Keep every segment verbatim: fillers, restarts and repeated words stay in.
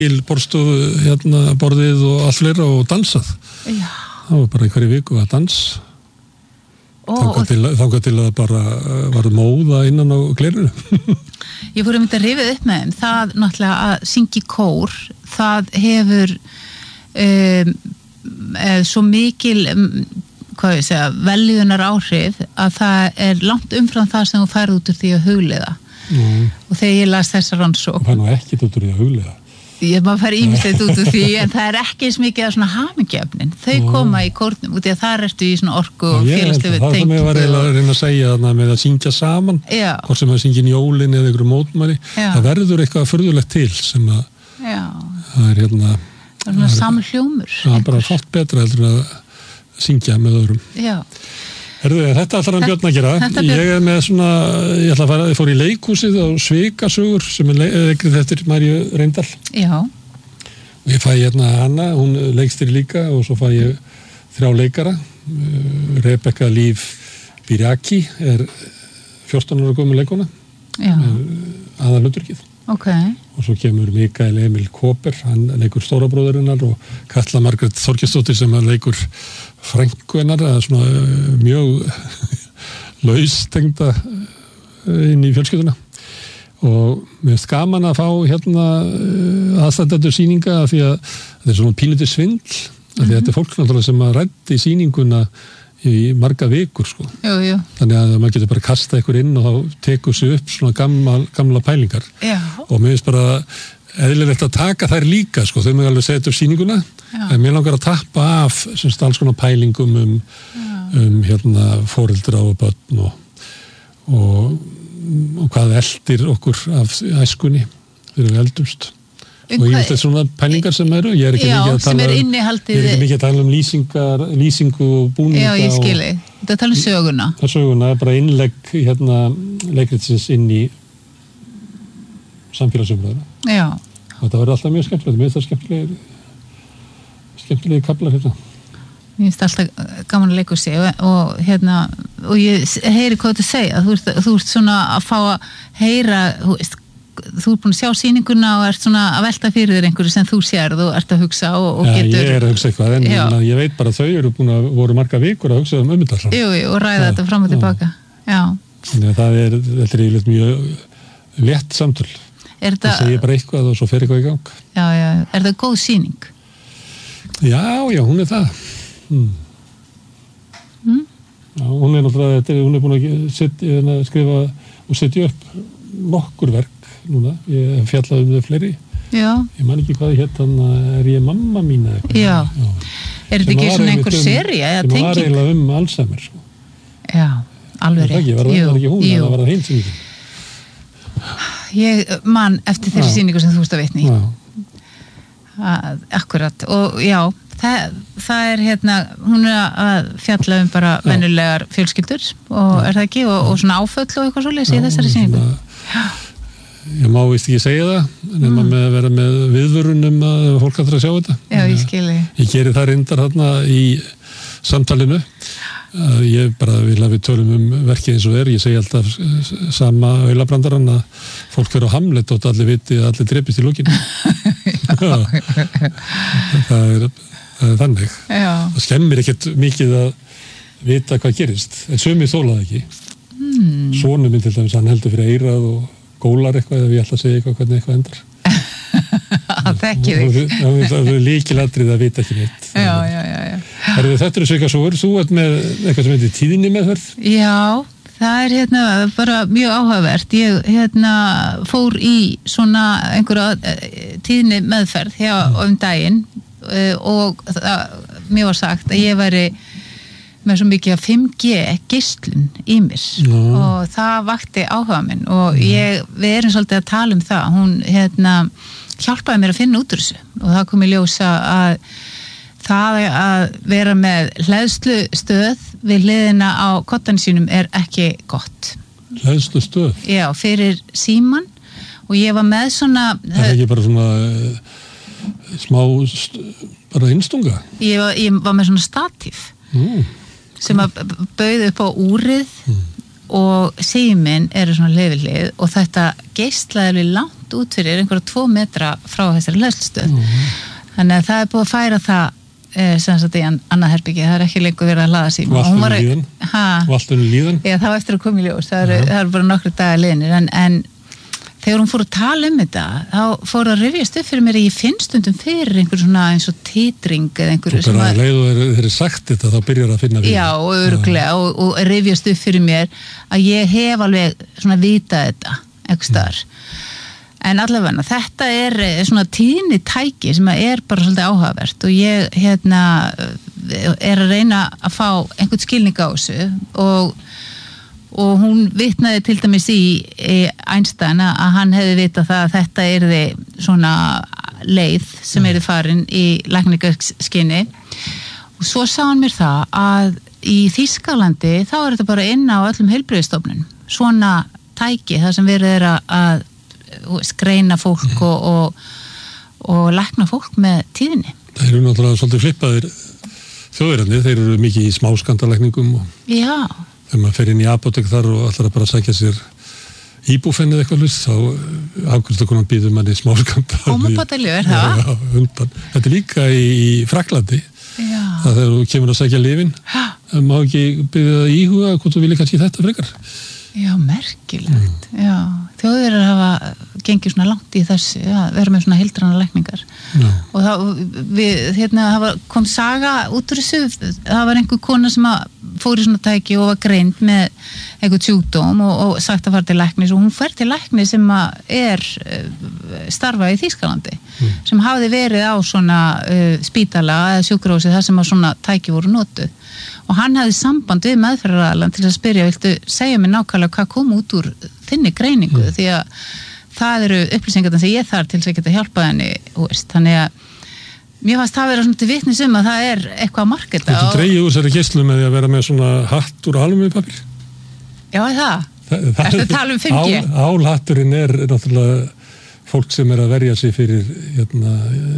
borðstofu, hérna, borðið og allt fleira og dansað. Já. Það var bara einhverju viku að dans. Þangað til, þangað til að bara var móða innan á glerinu. Ég fór um þetta rifið upp með þeim. Það náttúrulega að syngja í kór, það hefur um, svo mikil um, hvað ég segja, veljunar áhrif að það er langt umfram það sem þú færð út úr því að hugleiða. Mm. Og þegar ég las þessa rannsókn. Það fær nú ekkert út úr því að hugleiða. Ég maður fær ýmislegt út úr því, en það er ekki eins mikið að svona hamingjefnin. Þau mm. koma í kórnum, út í að þar ertu í svona orku og félagslegu tengingu. Það er það með að reyna að segja þarna með að syngja saman, Já. Hvort sem að syngja í jólin eða einhverju mótmæli. Já. Það verður eitthvað furðulegt til sem að Já. Það er hérna. Það er svona samhljómur. Það er bara fátt betra heldur að syngja með öðrum. Já. Herðu, þetta ætlar hann Björn að gera. Ég er með svona, ég ætla að fara, ég fór í leikhúsið á Svikasögur sem er leikrið eftir Maríu Reyndal. Já. Og ég fæ hérna hana, hún leikstýrir líka og svo fæ ég þrjá leikara. Rebecca Líf Biriaki er fjórtán ára gömul leikona. Já. Aðalhlutverkið. Ok. Og svo kemur Mikael Emil Kóper, hann leikur stóra bróðurinnar og Katla Margrét Þorkelsdóttir sem leikur frænku hennar, eða svona mjög laustengda inn í fjölskylduna. Og mér finnst gaman að fá hérna aðstandendur sýninga af því að þetta er svona pínlítið svindl, af því að mm-hmm. þetta er fólk náttúrulega sem að ræddi sýninguna í marga vikur sko. Jú, jú. Þannig að maður getur bara kasta ykkur inn og þá tekur sig upp svona gamla, gamla pælingar. Já. Og mér finnst bara eðlilegt að taka þær líka sko, þau mögum alveg setja upp sýninguna. Já. En mér langar að tappa af semst alls konar pælingum um, um hérna foreldra og börn og, og, og hvað eldir okkur af æskunni þegar við eldumst. Og ég veist þetta svona pælingar sem eru, ég er ekki Já, mikið að tala um, ég er ekki mikið að tala um lýsingar, lýsingu og búninga. Já, ég skili. Þetta tala um söguna. Það er söguna, bara innlegg hérna leikritsins inn í samfélagsumræðuna. Já. Og þetta verður alltaf mjög skemmtilegt, mér finnst það skemmtilegir, skemmtilegir kaflar hérna. Mér finnst alltaf gaman að leika sig og, og hérna, og ég heyri hvað þú segja, þú ert, þú ert svona að fá að heyra, þú veist, þú ert búin að sjá sýninguna og ert svona að velta fyrir þér einhverju sem þú sérð og ert að hugsa og, og Já, getur... Já, ég er að hugsa eitthvað, en ég, ég veit bara að þau eru búin að voru marga vikur að hugsa um umhundallan. Jú, jú, og ræða þetta fram og tilbaka. Já. Þannig að það er, þetta er eiginlega mjög létt samtöl. Er þetta... Það segir bara eitthvað og svo fer eitthvað í gang. Já, já, er það góð sýning? Já, já, hún er það. Hmm. Mm? Já, hún er náttúrulega, hún er búin að setja, skrifa og setja upp nokkur verk núna, ég fjallaði um þau fleiri. Já. Ég man ekki hvað ég hétt, þannig er ég mamma mín eða eitthvað. Já. Já. Er þetta ekki svona einhver um, sería eða tenging? Sem var eiginlega um Alzheimer. Sko. Já, alveg rétt. Það var, var ekki hún, það var það hinn sýningin. Ég man eftir þeirri sýningu sem þú veist að vitni. Já. Akkurat. Og já, það, það er hérna, hún er að fjalla um bara venjulegar fjölskyldur og já. Er það ekki? Og, og svona áföll og eitthvað svoleiðis í þessari sýningu. Já. Ég má vist ekki segja það nema mm. með að vera með viðvörunum að fólk ætlar að sjá þetta. Já, ég skilji. Ég geri það reyndar þarna í samtalinu. Ég bara vil að við tölum um verkið eins og er. Ég segi alltaf sama aulabrandarann að fólk fyrir á Hamlet og allir viti að allir drepist í lókinu. það, er, það er þannig. Já. Það skemmir ekkert mikið að vita hvað gerist. En sumir þólaði ekki. Mm. Sonur minn til dæmis, hann heldur fyrir eyrað og gólar eitthvað ef ég ætla að segja eitthvað hvernig eitthvað endar. Það þekki þig. Það er líkilatrið að vita ekki neitt. Já, já, já. já. Herðu, þetta eru Svikasögur, þú ert með eitthvað sem heitir tíðni meðferð? Já, það er hérna bara mjög áhugavert. Ég hérna fór í svona einhverja tíðni meðferð hjá um daginn og það, mér var sagt að ég væri með svo mikið að fimm G geislun í mér Já. Og það vakti áhuga minn og ég, við erum svolítið að tala um það, hún hérna hjálpaði mér að finna út úr þessu og það kom í ljósa að það að vera með hleðslustöð við hliðina á kottan sínum er ekki gott. Hleðslustöð? Já, fyrir síman og ég var með svona... Það er ekki bara svona uh, smá st- bara innstunga? Ég var, ég var með svona statíf. Mm. Sem að bauð upp á úrið mm. og síminn eru svona leifilið og þetta geislaði langt langt út fyrir einhverja tvo metra frá þessari hleðslustöð. Mm. Þannig að það er búið að færa það eh, sem sagt í annað herbyggi, það er ekki lengur verið að hlaða síma. Valtunni líðan? Valtunni líðan? Já, það var eftir að koma í ljós, það eru, það eru bara nokkru dagar liðnir, en, en þegar hún fór að tala um þetta, þá fór að rifjast upp fyrir mér að ég finn stundum fyrir einhver svona eins og titring eða einhverju sem að... Þú bara leið og þeir eru sagt þetta, þá byrjar að finna fyrir. Já, og örglega, og, og rifjast upp fyrir mér að ég hef alveg svona vitað þetta, ekki staðar. Mm. En allavega, þetta er svona tíðni tæki sem er bara svolítið áhugavert og ég hérna er að reyna að fá einhvern skilning á þessu og og hún vitnaði til dæmis í, í Einstein að hann hefði vitað það að þetta yrði svona leið sem yrði farin í lækningaskyni og svo sá hann mér það að í Þýskalandi þá er þetta bara inn á öllum heilbrigðisstofnunum svona tæki þar sem verið er að, að skreina fólk mm. og, og, og lækna fólk með tíðinni. Það eru náttúrulega svolítið flippaðir þjóðverðarnir, þeir eru mikið í smáskandalagningum og... Já. Þegar maður fer inn í apótek þar og ætlar að bara sækja sér íbúfen eða eitthvað hlust, þá afgjörstakonan býður manni smáskamta. Hómabótalju, er það? Já, undan. Þetta er líka í, í Fraklandi. Já. Það þegar þú kemur að sækja lyfin, það má ekki byrja að íhuga hvort þú vilja kannski þetta frekar. Já, merkilegt. Mm. Já, þjóðverðar hafa gengið svona langt í þessu, ja, vera með svona heildræna lækningar. Já. Og það, við, hérna, það kom saga út úr þessu, það var einhver kona sem að fór í svona tæki og var greind með einhvern sjúkdóm og, og sagt að fara til læknis og hún fer til læknis sem að er starfa í Þýskalandi mm. sem hafði verið á svona uh, spítala eða sjúkrahúsi þar sem að svona tæki voru notuð og hann hafði samband við meðferðaraðilann til að spyrja, viltu segja mér nákvæmlega hvað kom út úr þinni greiningu mm. því að það eru upplýsingarna sem ég þarf til þess að geta hjálpað henni, veist, þannig að mér fannst það að vera svona til vitnis um að það er eitthvað að marketa. Þú dreigir úr þessari geislum með því að vera með svona hatt úr alumíupappír? Já, það. Það, það Ertu að tala um fimm G? Ál, álhatturinn er náttúrulega fólk sem er að verja sig fyrir hérna,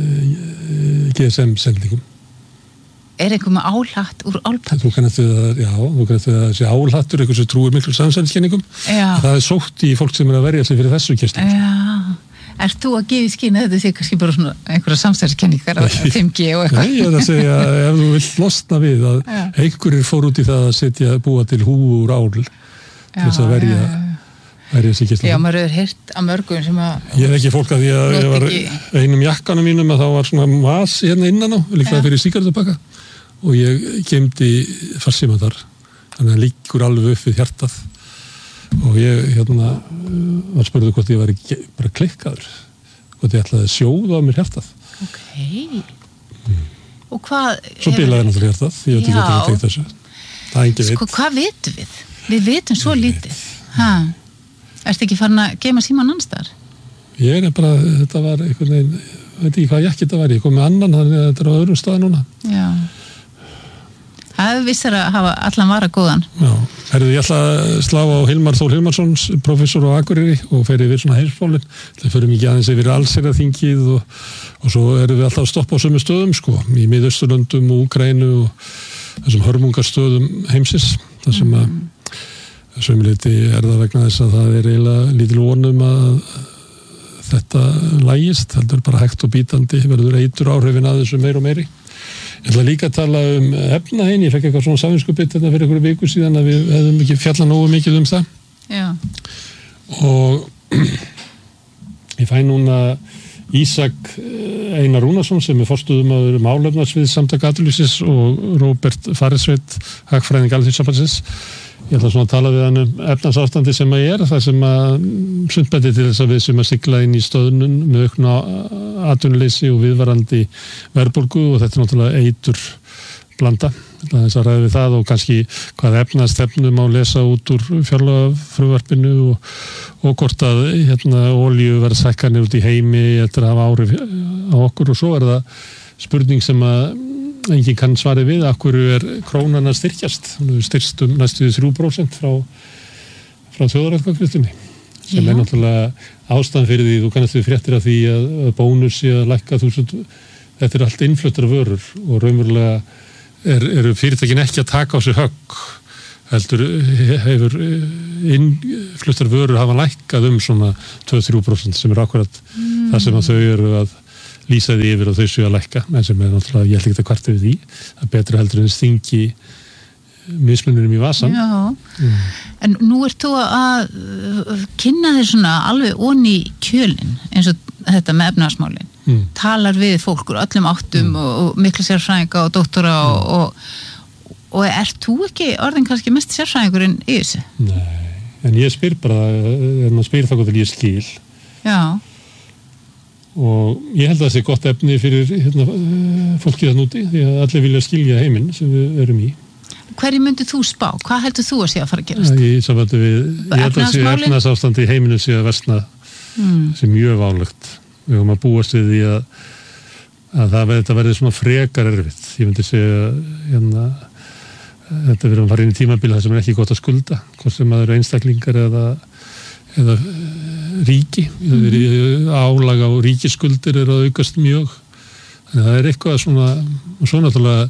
G S M-sendingum. Er eitthvað með álhatt úr álpappír? Þú kannast við að, já, þú kannast við að þessi álhattur, eitthvað sem trúir miklu samsæðiskenningum. Það er sótt í fólk sem er að verja sig fyrir þessu geislum. Já. Ert þú að gefa í skyn að þetta sé kannski bara svona einhverja samstæðiskenningar á fimm G og eitthvað? Nei, ég er að segja að ef þú vilt losna við að ja. einhverjir fór út í það að setja búa til húu úr ál til þess að verja, verja sig geislum. Já, maður er heyrt af mörgum sem að... Ég er ekki fólk að því að ég var ekki... einum jakkanum mínum að þá var svona vas hérna innan á, líklega ja. fyrir sígarettabakka og ég geymdi farsíma þar, þannig að líkur alveg upp við hjartað. Og ég hérna var spurður hvort ég var ekki bara klikkaður hvort ég ætlaði að sjóða á mér hjartað. Ok. Mm. Og hvað... Svo bilaði náttúrulega hjartað, ég veit ekki hvað ég tekt þessu. Það er ekki veit. Sko, hvað vitum við? Við vitum svo lítið. Hæ? Ertu ekki farin að geyma síman annars þar? Ég er bara, þetta var einhvern veginn, veit ekki hvað jakki þetta var, ég kom með annan, þannig að þetta er á öðrum stað núna. Já. Það er vissar að hafa allan vara góðan. Já, herðu, ég ætla að slá á Hilmar Þór Hilmarssons, professor á Akureyri og fer yfir svona heimsmálin. Það fyrir mikið aðeins yfir allsherjarþingið og, og svo erum við alltaf að stoppa á sömu stöðum, sko, í Miðausturlöndum og Úkraínu og þessum hörmungarstöðum heimsins. Það sem að, sömuleyti er það vegna þess að það er eiginlega lítil vonum að þetta lægist, heldur bara hægt og bítandi, verður eitur áhrifin að þessu meir og meiri. Ég ætla líka að tala um efnahinn, ég fekk eitthvað svona samvinskupið þetta fyrir einhverju viku síðan að við hefðum ekki fjallað nógu mikið um það. Já. Og ég fæ núna Ísak Einar Rúnarsson sem er forstöðumaður málefnasvið Samtaka atvinnulífsins og Róbert Faresveit, hagfræðing Alþýðusambandsins. Ég ætla svona að tala við hann um efnahagsástandi sem að er, það sem að sundbendi til þess að við sem að sigla inn í stöðnun með aukna atvinnuleysi og viðvarandi verðbólgu og þetta er náttúrulega eitur blanda. Þess að ræða við það og kannski hvað efnahagstefnu má lesa út úr fjárlagafrumvarpinu og, og hvort að hérna, olíuverðshækkanir út í heimi eftir að hafa áhrif á okkur og svo er það spurning sem að enginn kann svarið við af hverju er krónan að styrkjast. Hún er styrst um næstu þrjú prósent frá, frá þjóðaratkvæðagreiðslunni sem Já. Er náttúrulega ástæðan fyrir því, þú kannast við fréttir af því að, að bónus sé að lækka þúsund, þetta er allt innfluttar vörur og raunverulega er, eru fyrirtækin ekki að taka á sig högg heldur hefur innfluttar vörur hafa lækkað um svona tvö til þrjú prósent sem er akkurat mm. það sem að þau eru að lýsa því yfir og þau séu að lækka, en sem er náttúrulega, ég ætla ekki að kvarta við því, það er betra heldur en stingi mismununum í vasan. Já, mm. en nú ert þú að kynna þér svona alveg onni kjölinn, eins og þetta með efnahagsmálin. Mm. Talar við fólk úr öllum áttum mm. og, og miklu sérfræðinga og dóttora mm. og, og, og ert þú ekki orðin kannski mest sérfræðingurinn í þessu? Nei, en ég spyr bara, en maður spyr það hvort ég skil. Já. Og ég held að það sé gott efni fyrir hérna, fólkið þann úti, því að allir vilja skilja heiminn sem við erum í. Hverju myndið þú spá? Hvað heldur þú að sé að fara að gerast? Ég, við, ég held að sé efnahagsástandi í heiminu sé að versna mm. sem mjög válegt. Við höfum að búast við því að, að það þetta verði svona frekar erfitt. Ég myndi segja hérna, þetta verður að fara inn í tímabili það sem er ekki gott að skulda, hvort sem það eru einstaklingar eða, eða ríki. Mm. Álag á ríkisskuldir er að aukast mjög. Þannig að það er eitthvað svona, og svo náttúrulega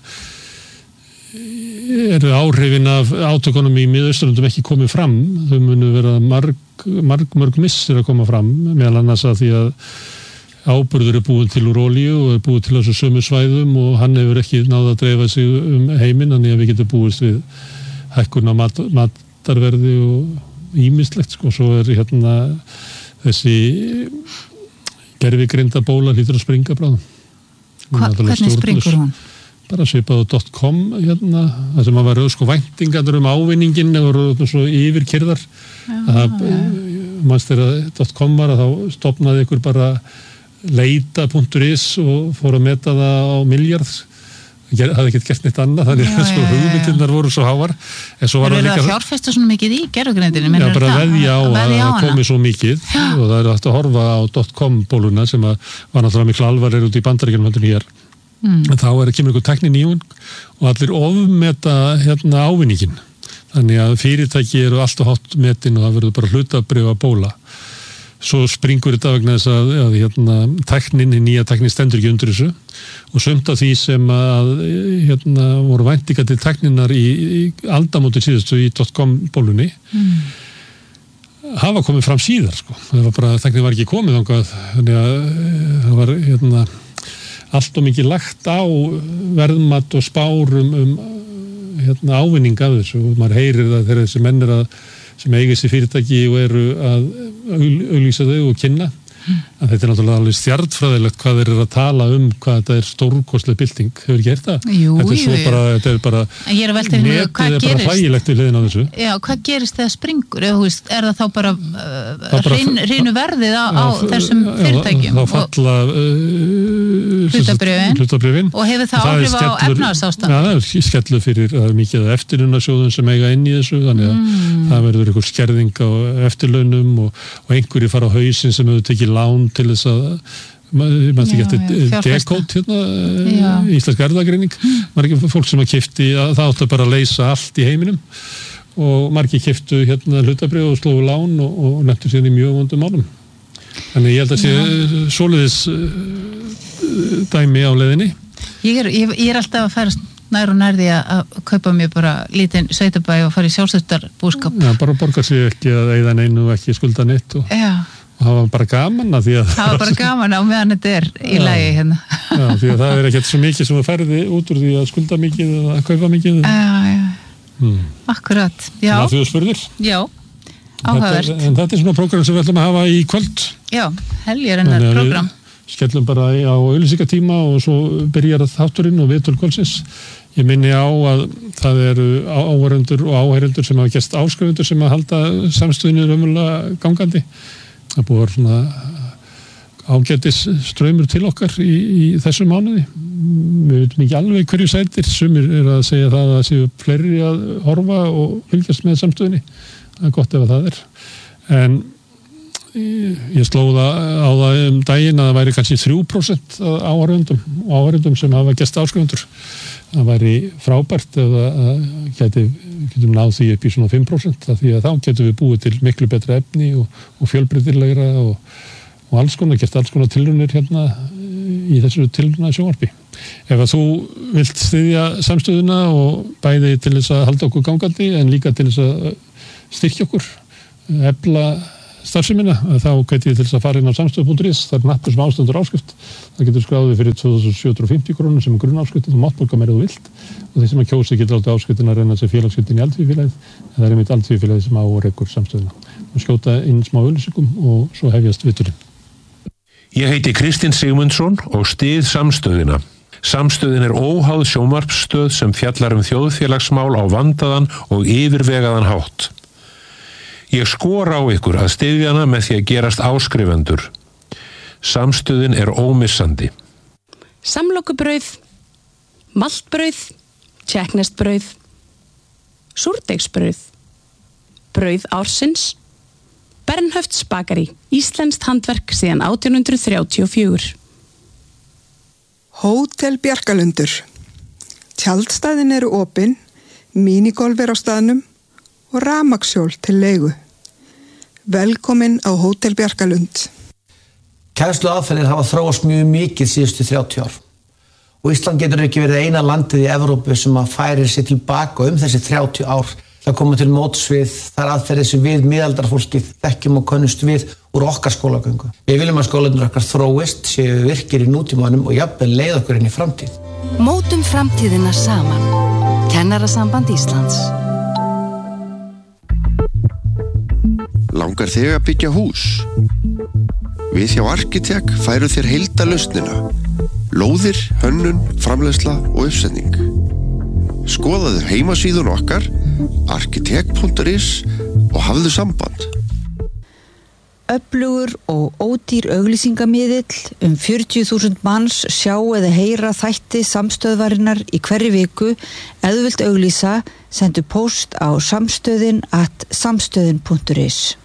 eru áhrifin af átökunum í Miðausturlöndum ekki komið fram. Þau munu vera marg, marg, marg missir að koma fram, meðal annars að því að áburður er búin til úr olíu og er búin til þessu sömu svæðum og hann hefur ekki náð að dreifa sig um heiminn, þannig að við getum búist við hækkun á mat, matarverði og ýmislegt, sko. Svo er hérna þessi gervigrinda bóla hlýtur að springa bráðum. Hva, hvernig springur hún? Bara svipað á .com hérna, það sem að vera sko væntingar um ávinningin og voru svo yfirkyrðar. Það mannst þegar .com var að þá stofnaði ykkur bara leita punktur is og fór að meta það á miljard. Það hafði ekkert gert neitt annað, þannig að sko hugmyndirnar voru svo háar. En svo var það líka... að fjárfesta svona mikið í gervigreindinni? Já, bara veðja á að það komi svo mikið já. Og það er hægt að horfa á .com bóluna sem að var náttúrulega miklu alvarlegri út í Bandaríkjunum heldur en hér. Mm. Þá er að kemur ykkur tæknin í hún og allir ofmeta hérna ávinningin. Þannig að fyrirtæki eru allt og hátt metin og það verður bara hlutabréfa bóla. Svo springur þetta vegna þess að, að hérna, tæknin, nýja tæknin stendur ekki undir þessu og sumt af því sem að hérna, voru væntingar til tækninar í, í aldamóti síðustu í .com bólunni mm. hafa komið fram síðar, sko. Það var bara, tæknin var ekki komið þangað, þannig að það var hérna allt og mikið lagt á verðmat og spárum um hérna, ávinning af þessu og maður heyrir það þegar þessi menn er að sem eigi þessi fyrirtæki og eru að auglýsa þau og kynna að þetta er náttúrulega alveg stjarnfræðilegt hvað þeir eru að tala um hvað þetta er stórkostleg bylting. Hefur ekki heyrt það? Jú, þetta er svo jú. bara, þetta er bara netið er bara hlægilegt við hliðina á þessu. Já, hvað gerist þegar springur? Eða, veist, er það þá bara, uh, hrinn, hrinu verðið á, á já, þessum fyrirtækjum? Þá falla uh, hlutabrjöfin og hefur það áhrif á efnahagsástand? Já, það er skellu fyrir það er mikið eftirlaunasjóðum sem eiga inn í þessu þannig að mm. það verður einhver skerðing á eftirlaunum og, og einhverju fara á hausinn sem hefur tekið lán til þess að maður ekki eftir dekót hérna, íslensk erfðagreining margir fólk sem að keypti það áttu bara að leysa allt í heiminum og margir keyptu hérna hlutabréf og slóðu lán og, og nefntu síðan í mjög vondum málum þannig ég held að sé svoleiðis uh, dæmi á leiðinni ég er, ég, ég er alltaf að færast nær og nærði að kaupa mér bara lítinn sveitabæ og fara í sjálfstöldarbúskap Já, bara borgar sig ekki að eyða neinu og ekki skulda neitt og Já og það var bara gaman að því að það var bara gaman á meðan þetta er í já, lagi hérna já, því að það er ekkert svo mikið sem að ferði út úr því að skulda mikið og að kaupa mikið já, já, hmm. akkurat já, það þú spurðir já, áhugavert þetta, en þetta er svona prógram sem við ætlum að hafa í kvöld já, heljarinnar prógram skellum bara á auglýsingatíma og svo byrjar þátturinn og viðtöl kvöldsins ég minni á að það eru áheyrendur og áheyrendur sem hafa gert áskrifundur sem að halda samstöðinu raunverulega gangandi það búið að vera svona ágætis straumur til okkar í, í þessu mánuði. Við veitum ekki alveg hverju sætir, sumir er að segja það að það séu fleiri að horfa og fylgjast með samstöðinni. Það er gott ef það er. En ég slóða á það um daginn að það væri kannski þrjú prósent áhorfendum og áhorfendum sem hafa gert áskrifundur. Það væri frábært ef það geti, getum náð því upp í svona fimm prósent því að þá getum við búið til miklu betra efni og, og fjölbreytilegra og, og alls konar, gert alls konar tilraunir hérna í þessu tilrauna sjónvarpi. ef að þú vilt styðja samstöðuna og bæði til þess að halda okkur gangandi en líka til þess að styrkja okkur, efla starfsemina, þá gæti ég til þess að fara inn á samstöð punktur is, það er hnappur sem ástendur áskrift, það getur skráðið fyrir tvö þúsund sjö hundruð og fimmtíu krónur sem er grunnáskriftin, þú mátt borga meira þú vilt og þeir sem að kjósi getur alltaf áskriftin að reyna sér félagsskiptin í Aldvífélagið, en það er einmitt Aldvífélagið sem á og rekur samstöðuna. Við skjóta inn smá auglýsingum og svo hefjast viðtölin. Ég heiti Kristinn Sigmundsson og styð samstöðina. Samstöðin er óháð sjónvarpsstöð sem fjallar um þjóðfélagsmál á vandaðan og yfirvegaðan hátt. Ég skora á ykkur að styðja hana með því að gerast áskrifendur. Samstöðin er ómissandi. Samlokubrauð, maltbrauð, tékkneskt-brauð, súrdeigsbrauð, brauð ársins, Bernhöfts bakari, íslenskt handverk síðan átján hundruð þrjátíu og fjögur. Hótel Bjarkalundur. Tjaldstæðin eru opin, mínigolf er á staðnum og rafmagnshjól til leigu. Velkomin á Hótel Bjarkalund. Kennsluaðferðir hafa þróast mjög mikið síðustu þrjátíu ár. Og Ísland getur ekki verið eina landið í Evrópu sem að færir sig tilbaka um þessi þrjátíu ár. Það koma til móts við þar aðferðir sem við miðaldarfólkið þekkjum og könnust við úr okkar skólagöngu. Við viljum að skólarnir okkar þróist, séu virkir í nútímanum og jafnvel leið okkur inn í framtíð. Mótum framtíðina saman. Kennarasamband Íslands. Langar þig að byggja hús? Við hjá Arkitek færum þér heildarlausnina. Lóðir, hönnun, framleiðsla og uppsetning. Skoðaðu heimasíðun okkar arkitek punktur is og hafðu samband. Öflugur og ódýr auglýsingamiðill um fjörutíu þúsund manns sjá eða heyra þætti samstöðvarinnar í hverri viku. Ef þú vilt auglýsa, sendu post á samstöðin at samstöðin punktur is.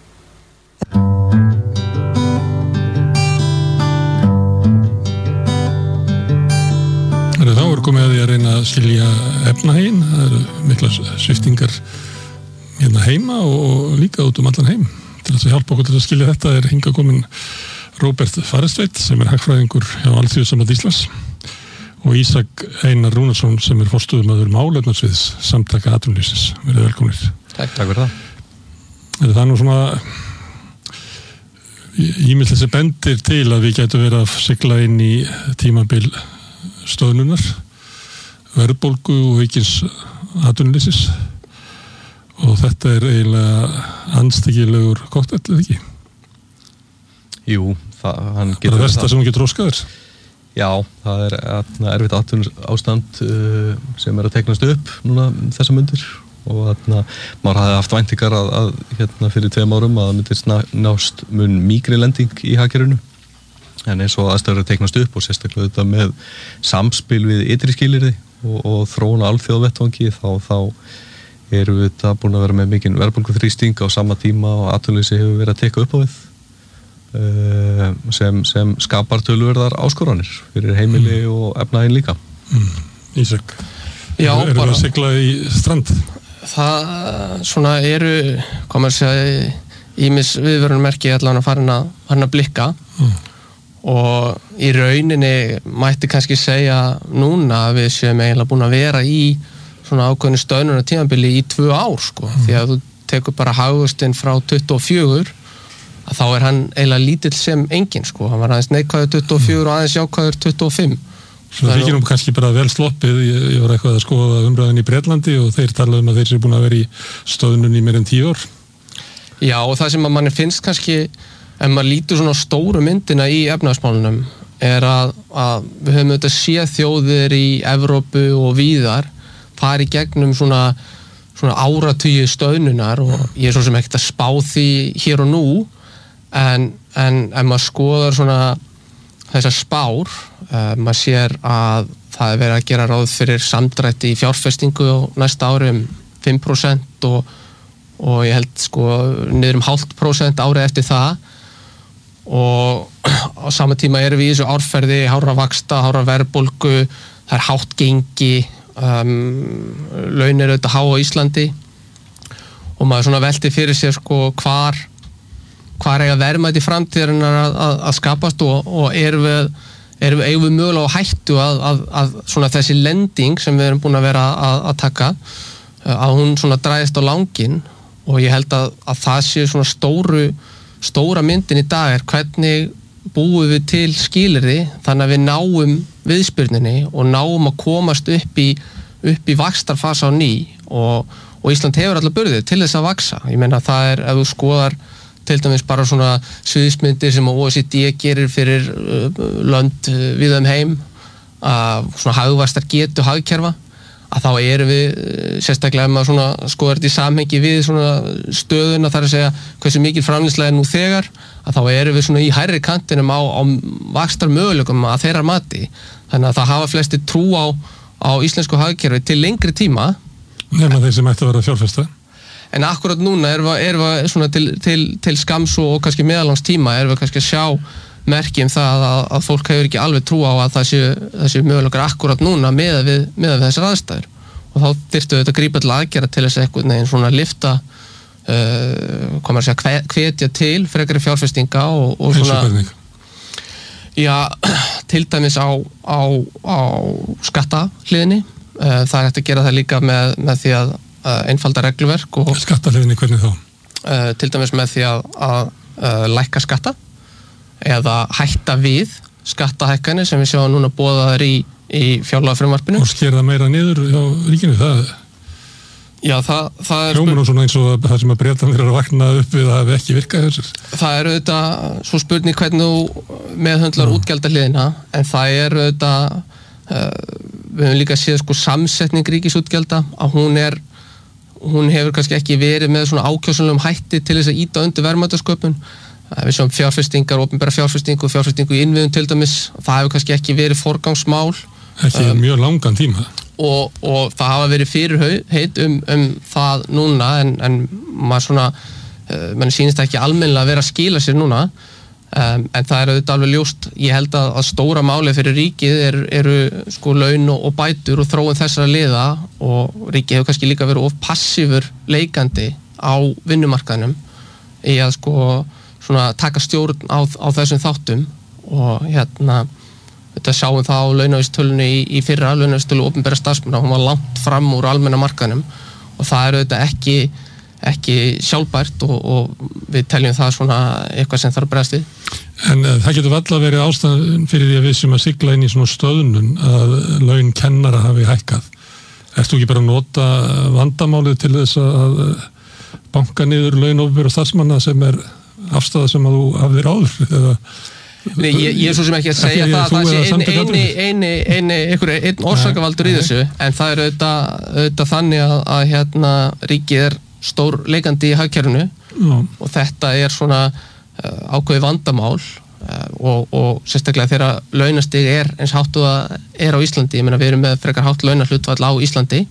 Þá er komið að því að reyna að skilja efnahegin, það eru mikla sviptingar hérna heima og líka út um allan heim. Til þess að hjálpa okkur til að skilja þetta er hingað komin Róbert Farestveit sem er hagfræðingur hjá Alþýðusambandi Íslands og Ísak Einar Rúnarsson sem er forstöðumaður málefnasviðs Samtaka atvinnulífsins. Verið velkomnir. Takk, takk fyrir það. Það er nú svona ýmislegt sem bendir til að við gætum verið að sigla inn í tímabil stöðnunar, verðbólgu og aukins atvinnuleysis og þetta er eiginlega andstyggilegur kokteill, eða ekki? Jú, það, hann getur... Það er versta sem hann getur óskaður? Já, það er erfitt atvinnuástand uh, sem er að teiknast upp núna þessa mundir og þarna, maður hafði haft væntingar að, að hérna fyrir tveim árum að það myndi nást mun mýkri lending í hagkerfinu. En eins og aðstæður að teiknast upp og sérstaklega þetta með samspil við ytri skilyrði og, og þróuna alþjóðavettvangi þá, þá erum við þetta búin að vera með mikinn verðbólguþrýsting á sama tíma og atvinnuleysi hefur verið að teka upp á við uh, sem, sem skapar töluverðar áskoranir fyrir heimili mm. og efnahaginn líka. Mm. Ísak, Já, er, erum við að sigla í strand? Það svona eru, hvað maður segja, ýmis viðvörunarmerki allan að farin að, farin að blikka. Mm. Og í rauninni mætti kannski segja núna að við séum eiginlega búin að vera í svona ákveðnu stöðnunar tímabili í tvö ár sko, mm. því að þú tekur bara hagvöxtinn frá tuttugu og fjögur að þá er hann eiginlega lítill sem enginn sko, hann var aðeins neikvæður tuttugu og fjögur og aðeins jákvæður tuttugu og fimm. Svo það þykir nú kannski bara vel sloppið, ég, ég var eitthvað að skoða umræðin í Bretlandi og þeir talaðu um að þeir séu búin að vera í stöðnun í meira en tíu ár. Já, og það sem að manni finnst kannski ef maður lítur svona stóru myndina í efnahagsmálunum er að, að við höfum auðvitað séð þjóðir í Evrópu og víðar fari í gegnum svona, svona áratugi stöðnunar og ég er svo sem ekkert að spá því hér og nú en, en ef maður skoðar svona þessar spár uh, maður sér að það er verið að gera ráð fyrir samdrætti í fjárfestingu á næsta ári um fimm prósent og, og ég held sko niður um hálft prósent árið eftir það og á sama tíma erum við í þessu árferði hárra vaxta, hárra verðbólgu, það er hátt gengi, um, laun eru auðvitað há á Íslandi og maður svona velti fyrir sér sko hvar, hvar eiga verðmæti framtíðarinnar að, að, að skapast og, og erum við, erum eigum við mögulega á hættu að, að, að svona þessi lending sem við erum búin að vera að, að taka að hún svona dræðist á langinn og ég held að, að það sé svona stóru stóra myndin í dag er hvernig búum við til skilyrði þannig að við náum viðspyrnunni og náum að komast upp í upp í vaxtarfasa á ný og, og Ísland hefur allar burðið til þess að vaxa. Ég meina það er, ef þú skoðar til dæmis bara svona sviðsmyndir sem O E C D gerir fyrir lönd við um heim að svona hagvaxtar getu hagkerfa að þá erum við sérstaklega ef maður svona skoðar þetta í samhengi við svona stöðuna þar að segja hversu mikil framleiðsla er nú þegar að þá erum við svona í hærri kantinum á, á vaxtar möguleikum að þeirra mati þannig að það hafa flesti trú á, á íslensku hagkerfi til lengri tíma nema þeir sem ætti að vera fjárfesta. En akkurat núna erum við, erum við svona til, til, til skams og kannski meðallangs tíma erum við kannski að sjá merki um það að, að fólk hefur ekki alveg trú á að það séu, það séu möguleikar akkurat núna með við, með við þessar aðstæður og þá þyrftu þetta að grípa til aðgerða til þess að einhvern veginn svona lifta uh, koma að segja hvetja til frekari fjárfestinga og, og svona já, til dæmis á, á, á skattahliðinni uh, það er hægt að gera það líka með, með því að uh, einfalda regluverk og skattahliðinni hvernig þá? Uh, til dæmis með því að, að uh, lækka skatta eða hætta við skattahækkanir sem við sjáum núna boðaðar í, í fjárlagafrumvarpinu. Og skera það meira niður hjá ríkinu, það? Já, það, það er... Hljómar nú svona eins og það sem að Bretarnir eru að vakna upp við að það hefði ekki virkað þessir. Það er auðvitað svo spurning hvernig þú meðhöndlar útgjaldahliðina, en það er auðvitað, uh, við höfum líka séð sko samsetning ríkisútgjalda, að hún er, hún hefur kannski ekki verið með svona ákjósanlegum hætti til þess að ýta undir verðmætasköpun. Við sjáum fjárfestingar, opinbera fjárfestingu og fjárfestingu í innviðum til dæmis, það hefur kannski ekki verið forgangsmál. Ekki um, mjög langan tíma. Og, og það hafa verið fyrirheit um, um það núna, en, en maður svona, uh, mann sýnist ekki almennilega að vera að skila sér núna, um, en það er auðvitað alveg ljóst, ég held að, að stóra málið fyrir ríkið er, eru sko laun og, og bætur og þróun þessara liða og ríkið hefur kannski líka verið of passífur leikandi á vinnumarkaðnum í að sko svona taka stjórn á, á þessum þáttum og hérna þetta sjáum það á launavísitölunni í, í fyrra launavísitölu opinbera starfsmanna, hún var langt fram úr almenna markaðnum og það er auðvitað ekki, ekki sjálfbært og, og við teljum það svona eitthvað sem þarf að bregðast við. En uh, það getur alltaf verið ástæðan fyrir því að við sem að sigla inn í svona stöðnun að laun kennara hafi hækkað. Ertu ekki bara að nota vandamálið til þess að banka niður laun opinbera starfsmanna sem er afstæða sem að þú hafðir áður eða Nei, ég, ég er svo sem ekki að segja það að það sé eini, eini, eini, eini, einhver, einn orsakavaldur í þessu, en það er auðvitað, auðvitað þannig að, að hérna, ríkið er stór leikandi í hagkerfinu og þetta er svona uh, ákveðið vandamál uh, og, og sérstaklega þegar launastig er eins hátt og það er á Íslandi, ég meina við erum með frekar hátt launahlutfall á Íslandi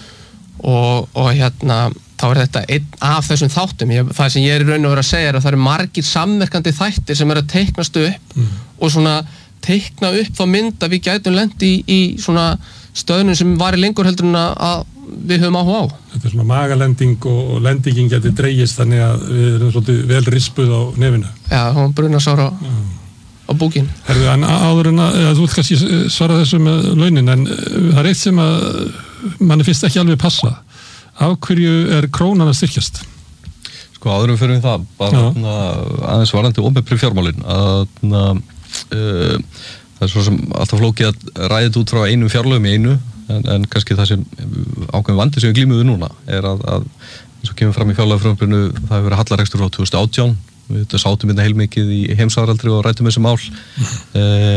og, og hérna þá er þetta einn af þessum þáttum. Ég, það sem ég er í raun og vera að segja er að það eru margir samverkandi þættir sem er að teiknast upp mm. og svona teikna upp þá mynd að við gætum lent í, í svona stöðnum sem var í lengur heldur en að við höfum áhuga á. Þetta er svona magalending og, og lendingin getur dreigist þannig að við erum svolítið vel rispuð á nefinu. Já, hún bruna sára á, mm. á búkin. Herðu, en áður en að, að þú vilt kannski svara þessu með launin, en það er eitt sem að manni finnst ekki alveg passa. Af hverju er krónan að styrkjast? Sko áðurum fyrir við það bara na, aðeins varandi opinberu fjármálin að na, uh, það er svo sem alltaf flókið að ræðið út frá einum fjárlögum í einu en, en kannski það sem ákveðin vandi sem við glímum við núna er að, að eins og kemur fram í fjárlagafrumvarpinu það hefur verið hallarekstur frá tvö þúsund og átján við sátum hérna heilmikið í heimsfaraldri og ræddum þessi mál mm.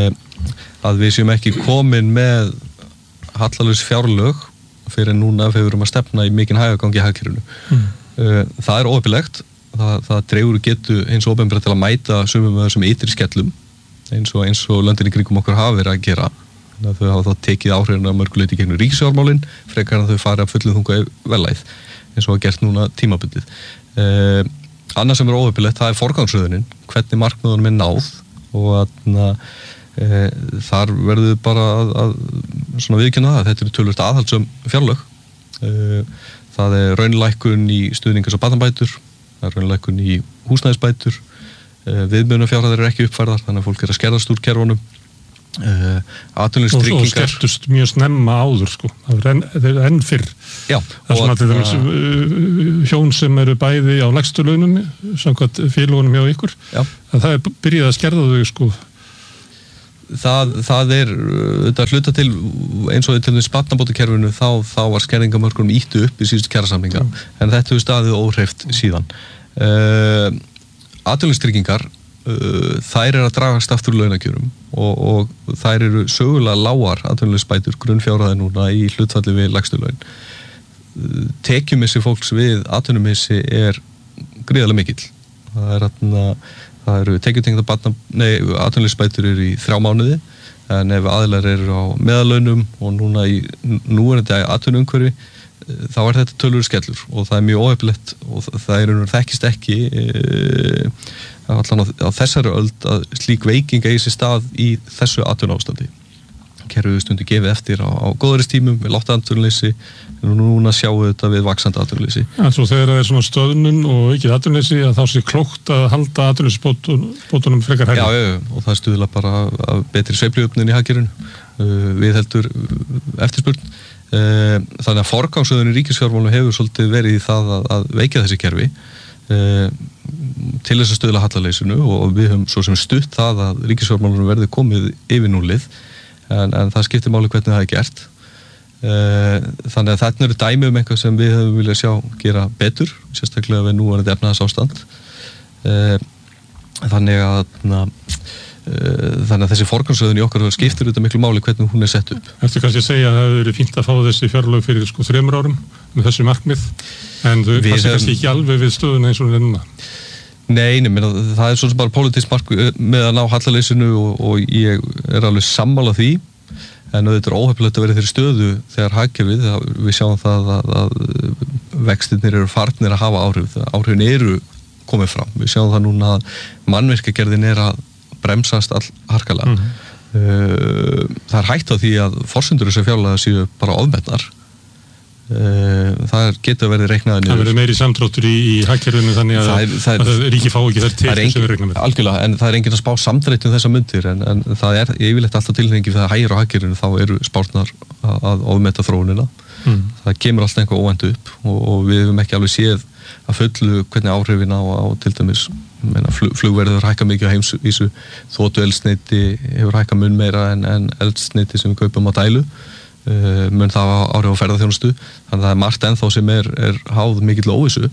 uh, að við séum ekki komin með hallalaus fjárlög fyrir núna þegar við erum að stefna í mikinn hægagangi í hagkerfinu. Mm. Það er óheppilegt, það, það dregur getu eins og opinbera til að mæta sumum með þessum ytri skellum eins og, eins og löndin í kringum okkur hafa verið að gera. Þannig að þau hafa þá tekið áhrifin að mörguleiti gegnum ríkisfjármálin frekar en þau fari að fullu þunga velæð eins og að gert núna tímabundið. Eh, annað sem er óheppilegt, það er forgangsröðunin, hvernig markmiðunum er náð og að E, þar verður bara að, að svona viðkynna það, þetta eru tölvöld aðhaldsum fjárlög e, það er raunlækkun í stuðningas og barnabætur, það er raunlækkun í húsnæðisbætur e, viðmiðunarfjárhæðir eru ekki uppfærðar þannig að fólk er að skerðast úr kerfunum Uh, atvinnuleysistryggingar og skertust mjög snemma áður sko, það er enn, er enn fyrr. Já, það sem að til dæmis uh, hjón sem eru bæði á lægstu launum samkvæmt félagunum hjá ykkur já. að það er byrjað að skerða þau sko. það, það er þetta hluta til eins og til þess barnabótakerfinu þá, þá var skerðingamörkunum ýttu upp í síðustu kjarasamninga mm. en þetta hefur staðið óhreyft síðan uh, atvinnuleysistryggingar uh, þær eru að dragast aftur launakjörum og, og þær eru sögulega lágar atvinnuleysisbætur grunnfjárhæði núna í hlutfalli við lægstu laun. Tekjumissi fólks við atvinnumissi er gríðarlega mikill. Það er atna, það eru tekjutengda barna, nei, atvinnuleysisbætur eru í þrjá mánuði en ef aðilar eru á meðalaunum og núna í núverandi atvinnuumhverfi þá er þetta tölur skellur og það er mjög óhefnilegt og það er einhvern þekkist ekki e, allan á, á þessari öld að slík veiking eigi sér stað í þessu atvinnuástandi. Kerfið stundu gefið eftir á, á góðaristímum við lágt atvinnuleysi en núna sjáum við þetta við vaxandi atvinnuleysi. En svo þegar það er svona stöðnun og ekki atvinnuleysi að þá sé klókt að halda atvinnuleysisbótunum frekar hærri. Já, já, og það stuðla bara að betri sveiflujöfnun í hagkerfinu. Við heldur eftirspurn. Þannig að forgangsröðun í ríkisfjármálum hefur svolítið verið í það að, að veikja þessi kerfi til þess að stuðla hallaleysinu og við höfum svo sem stutt það að ríkisfjármálum verði komið yfir núllið en, en það skiptir máli hvernig það er gert. Þannig að þetta eru dæmi um eitthvað sem við höfum viljað sjá gera betur, sérstaklega við núverandi efnahagsástand. Þannig að na, þannig að þessi forgangsröðun í okkar skiptir þetta miklu máli hvernig hún er sett upp. Ertu kannski að segja að það hefur verið fínt að fá þessi fjárlög fyrir sko þremur árum með þessi markmið en þau passir kannski ekki alveg við stöðuna eins og hún er núna? Nei, nema, það er svona bara pólitískt markmið með að ná hallaleysinu og, og ég er alveg sammála því en þetta er óhefnilegt að vera þeirri stöðu þegar hagkerfið, við sjáum það að, að vextirnir eru farnir að hafa áhrif, áhrifin eru komið fram. Við sjáum það núna að mannvirkjagerðin er að bremsast all harkalega. Mm-hmm. Það er hægt á því að forsendur þessu fjárlaga séu bara ofmetnar. Það getur verið reiknaði niður. Það verður meiri samdráttur í, í hagkerfinu þannig að, það er, það er, að ríki fá ekki þær til sem við reiknum með. Algjörlega, en það er enginn að spá samdrættum þessa mundir en, en það er yfirleitt alltaf tilhengi fyrir að hægir á hagkerfinu þá eru spárnar að, að ofmeta þróunina. Mm. Það kemur alltaf einhver óvænt upp og, og við hefum ekki alveg séð að fullu hvernig áhrifin á, á til dæmis meina, flug, flugverður hækka mikið á heimsvísu, þotu eldsneyti hefur hækka mun meira en, en eldsneyti sem við kaupum á dælu, uh, mun það áhrif á ferðarþjónustu, þannig að það er margt ennþá sem er, er háð mikill óvissu,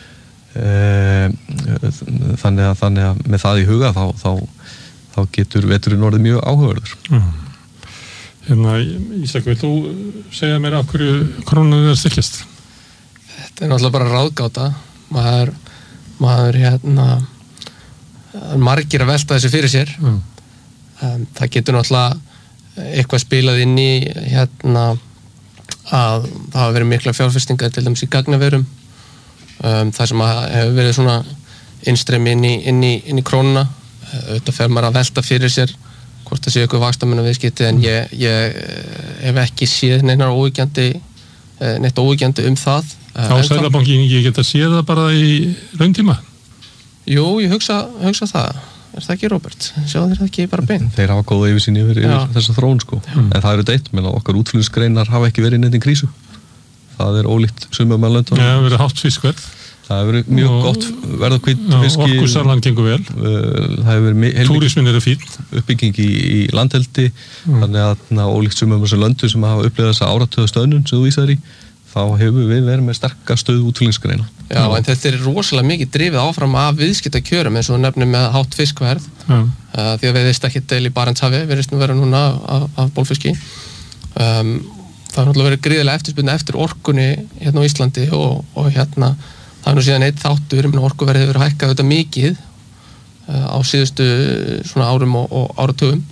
uh, þannig, að, þannig að með það í huga þá, þá, þá getur veturinn orðið mjög áhugaverður. Mm. Hérna, Ísak, vil þú segja mér af hverju krónan er styrkjast? Þetta er náttúrulega bara ráðgáta. Maður, maður hérna, margir að velta þessu fyrir sér. Mm. Um, það getur náttúrulega eitthvað spilað inn í hérna, að það hafa verið mikla fjárfestingar til dæmis í gagnaverum. Um, það sem hefur verið svona innstreymi inn í, inn í, inn í krónuna. Auðvitað fer maður að velta fyrir sér hvort það sé eitthvað vaxtamunna viðskipti en ég, ég hef ekki séð neinar óyggjandi neitt óyggjandi um það. Á Seðlabanki ég geta séð það bara í rauntíma? Jú, ég hugsa, hugsa það. Er það ekki, Róbert? Sjáðu þér það ekki bara beint? Þeir hafa góða yfirsýn yfir, yfir þessa þróun sko. Mm. En það eru deitt, menn að okkar útflutningsgreinar hafa ekki verið í neitt krísu. Það er ólíkt sumum að löndunum. Já, það hefur verið hátt fiskverð. Það hefur verið mjög og, gott verð á hvítt fiski. Orkusalan gengur vel. Það hefur verið túrismin er fín. Uppbygging í, í landheldi, mm. þannig að na, ólíkt sumum þessum löndum sem hafa upplifað þessa áratöða stöðnun sem þú vísar í, þá hefur við verið með sterka stöðu útflutningsgreina. Já, en þetta er rosalega mikið drifið áfram af viðskiptakjörum eins og nefnir með hátt fiskverð. Uh, því að við veist ekki deil í Barentshafi, við veistum vera núna af, af bólfiski. Um, það er náttúrulega verið gríðilega eftirspurn eftir orkunni hérna á Íslandi og, og hérna það er nú síðan eitt þáttur, orkuverðið hefur hækkað þetta mikið uh, á síðustu svona árum og, og áratugum.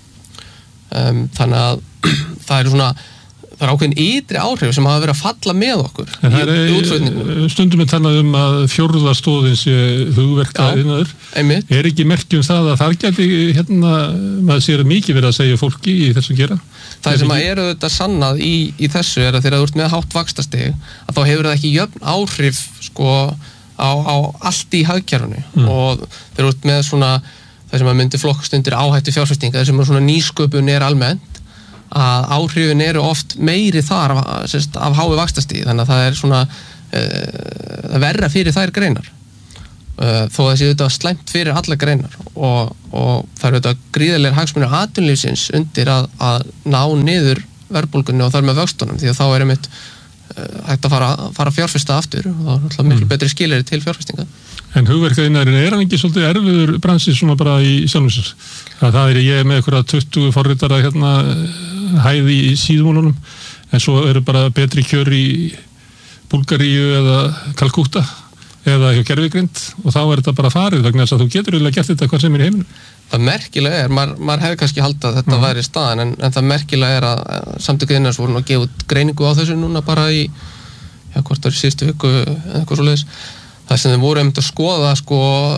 Um, þannig að það er svona það er ákveðin ytri áhrif sem hafa verið að falla með okkur en í, í útflutningu. Stundum er talað um að fjórða stóðin sé hugverka innaður. Er ekki merki um það að það geti hérna, maður sér mikið verið að segja fólki í þessum gera? Það sem að eru þetta sannað í, í þessu er að þegar þú ert með hátt vaxtastig að þá hefur það ekki jöfn áhrif sko á, á allt í hagkerfinu mm. og þegar þú ert með svona það sem að myndi flokkast undir áhættu fjárfestinga, það sem að svona nýsköpun er almennt, að áhrifin eru oft meiri þar af, sérst, af hái vaxtastíð, þannig að það er svona uh, verra fyrir þær greinar. Uh, þó að þessi auðvitað slæmt fyrir alla greinar og, og það eru auðvitað gríðarlegir hagsmunir atvinnulífsins undir að, að ná niður verðbólgunni og þar með vöxtunum, því að þá er einmitt uh, hægt að fara, fara fjárfesta aftur og það er alltaf miklu betri skilyrði til fjárfestinga. En hugverkaiðnaðurinn, er hann ekki svolítið erfiður bransi svona bara í sjálfum sér? Það er ég með einhverja tuttugu forritara hérna hæði í síðmúlunum, en svo eru bara betri kjör í Búlgaríu eða Kalkúta eða hjá gervigrind og þá er þetta bara farið vegna þess að þú getur eiginlega gert þetta hvað sem er í heiminum. Það merkilega er, maður, maður hefði kannski haldið að þetta mm. væri staðan, en, en það merkilega er að Samtök iðnaðarins voru að gefa út greiningu á þessu núna bara í, já, hvort það er síðustu viku eða eitthvað svoleiðis. Það sem þeim voru einmitt að skoða, sko,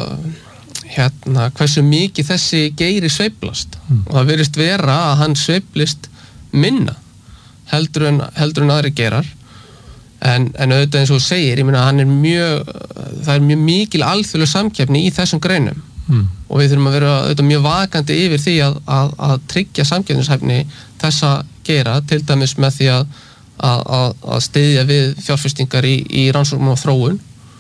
hérna, hversu mikið þessi geiri sveiflast. Mm. Og það virðist vera að hann sveiflist minna heldur en, heldur en aðri geirar. En, en auðvitað eins og þú segir, ég meina hann er mjög, það er mjög mikil alþjóðleg samkeppni í þessum greinum mm. og við þurfum að vera auðvitað mjög vakandi yfir því að, að, að tryggja samkeppnishæfni þessa geira, til dæmis með því að, að, að styðja við fjárfestingar í, í rannsóknum og þróun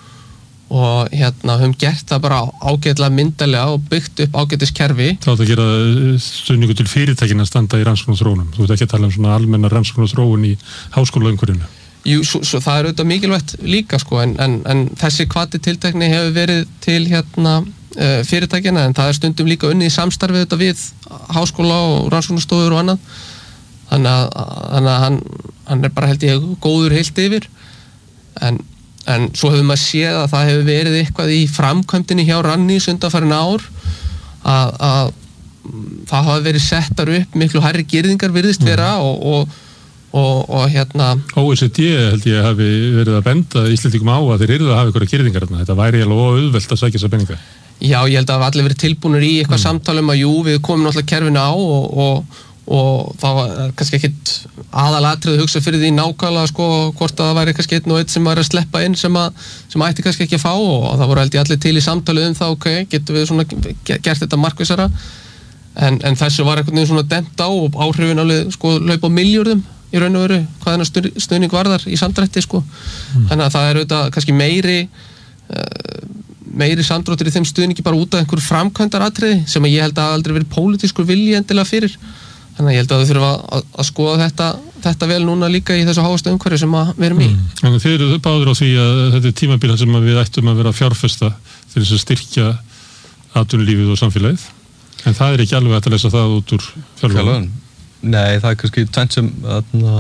og hérna höfum gert það bara ágætlega myndarlega og byggt upp ágætiskerfi. Það átt að gera stuðningu til fyrirtækin að standa í rannsóknum og þróunum. Þú ert ekki að tala um svona almenna rannsóknum og þróun í háskólaumhverfinu. Jú, svo, svo það er auðvitað mikilvægt líka sko, en, en, en þessi hvati tiltekni hefur verið til hérna uh, fyrirtækina, en það er stundum líka unnið í samstarfið auðvitað við háskóla og rannsóknarstofur og annað, þannig að, þannig að hann, hann er bara held ég góður heilt yfir, en, en svo hefur maður séð að það hefur verið eitthvað í framkvæmdinni hjá Rannís undanfarin ár, að, að það hafa verið settar upp miklu hærri girðingar virðist vera mm. og, og Og, og hérna O E C D held ég hafi verið að benda Íslendingum á að þeir eru að hafa einhverja girðingar þarna. Þetta væri alveg auðvelt að sækja þessa peninga. Já, ég held að hafa allir verið tilbúnir í eitthvað mm. samtalum að jú, við komum náttúrulega kerfinu á og, og, og það var kannski ekkit aðalatrið að hugsa fyrir því nákvæmlega sko hvort að það væri kannski einn og einn sem væri að sleppa inn sem að sem ætti kannski ekki að fá og það voru held ég allir til í samtalið um það, ok, getum við svona gert þetta markvissara en, en þessu var einhvern veginn svona dæmt á og áhrifin alveg sko laupa á milljörðum í raun og veru, hvað hennar stuðning varðar í samdrætti sko, mm. þannig að það er auðvitað kannski meiri uh, meiri samdráttur í þeim stuðningi bara út af einhverju framkvæmdaratriði sem ég held að aldrei verið pólitískur vilji endilega fyrir, þannig að ég held að þau þurfa að, að skoða þetta, þetta vel núna líka í þessu hávastu umhverfi sem að við erum í. Mm. En þið eru báður á því að þetta er tímabíla sem við ættum að vera að fjárfesta til þess að styrkja atvinnulífið og samfélagið, en það er ekki alveg að lesa það út úr fjárlögum. Nei, það er kannski tvennt sem uh,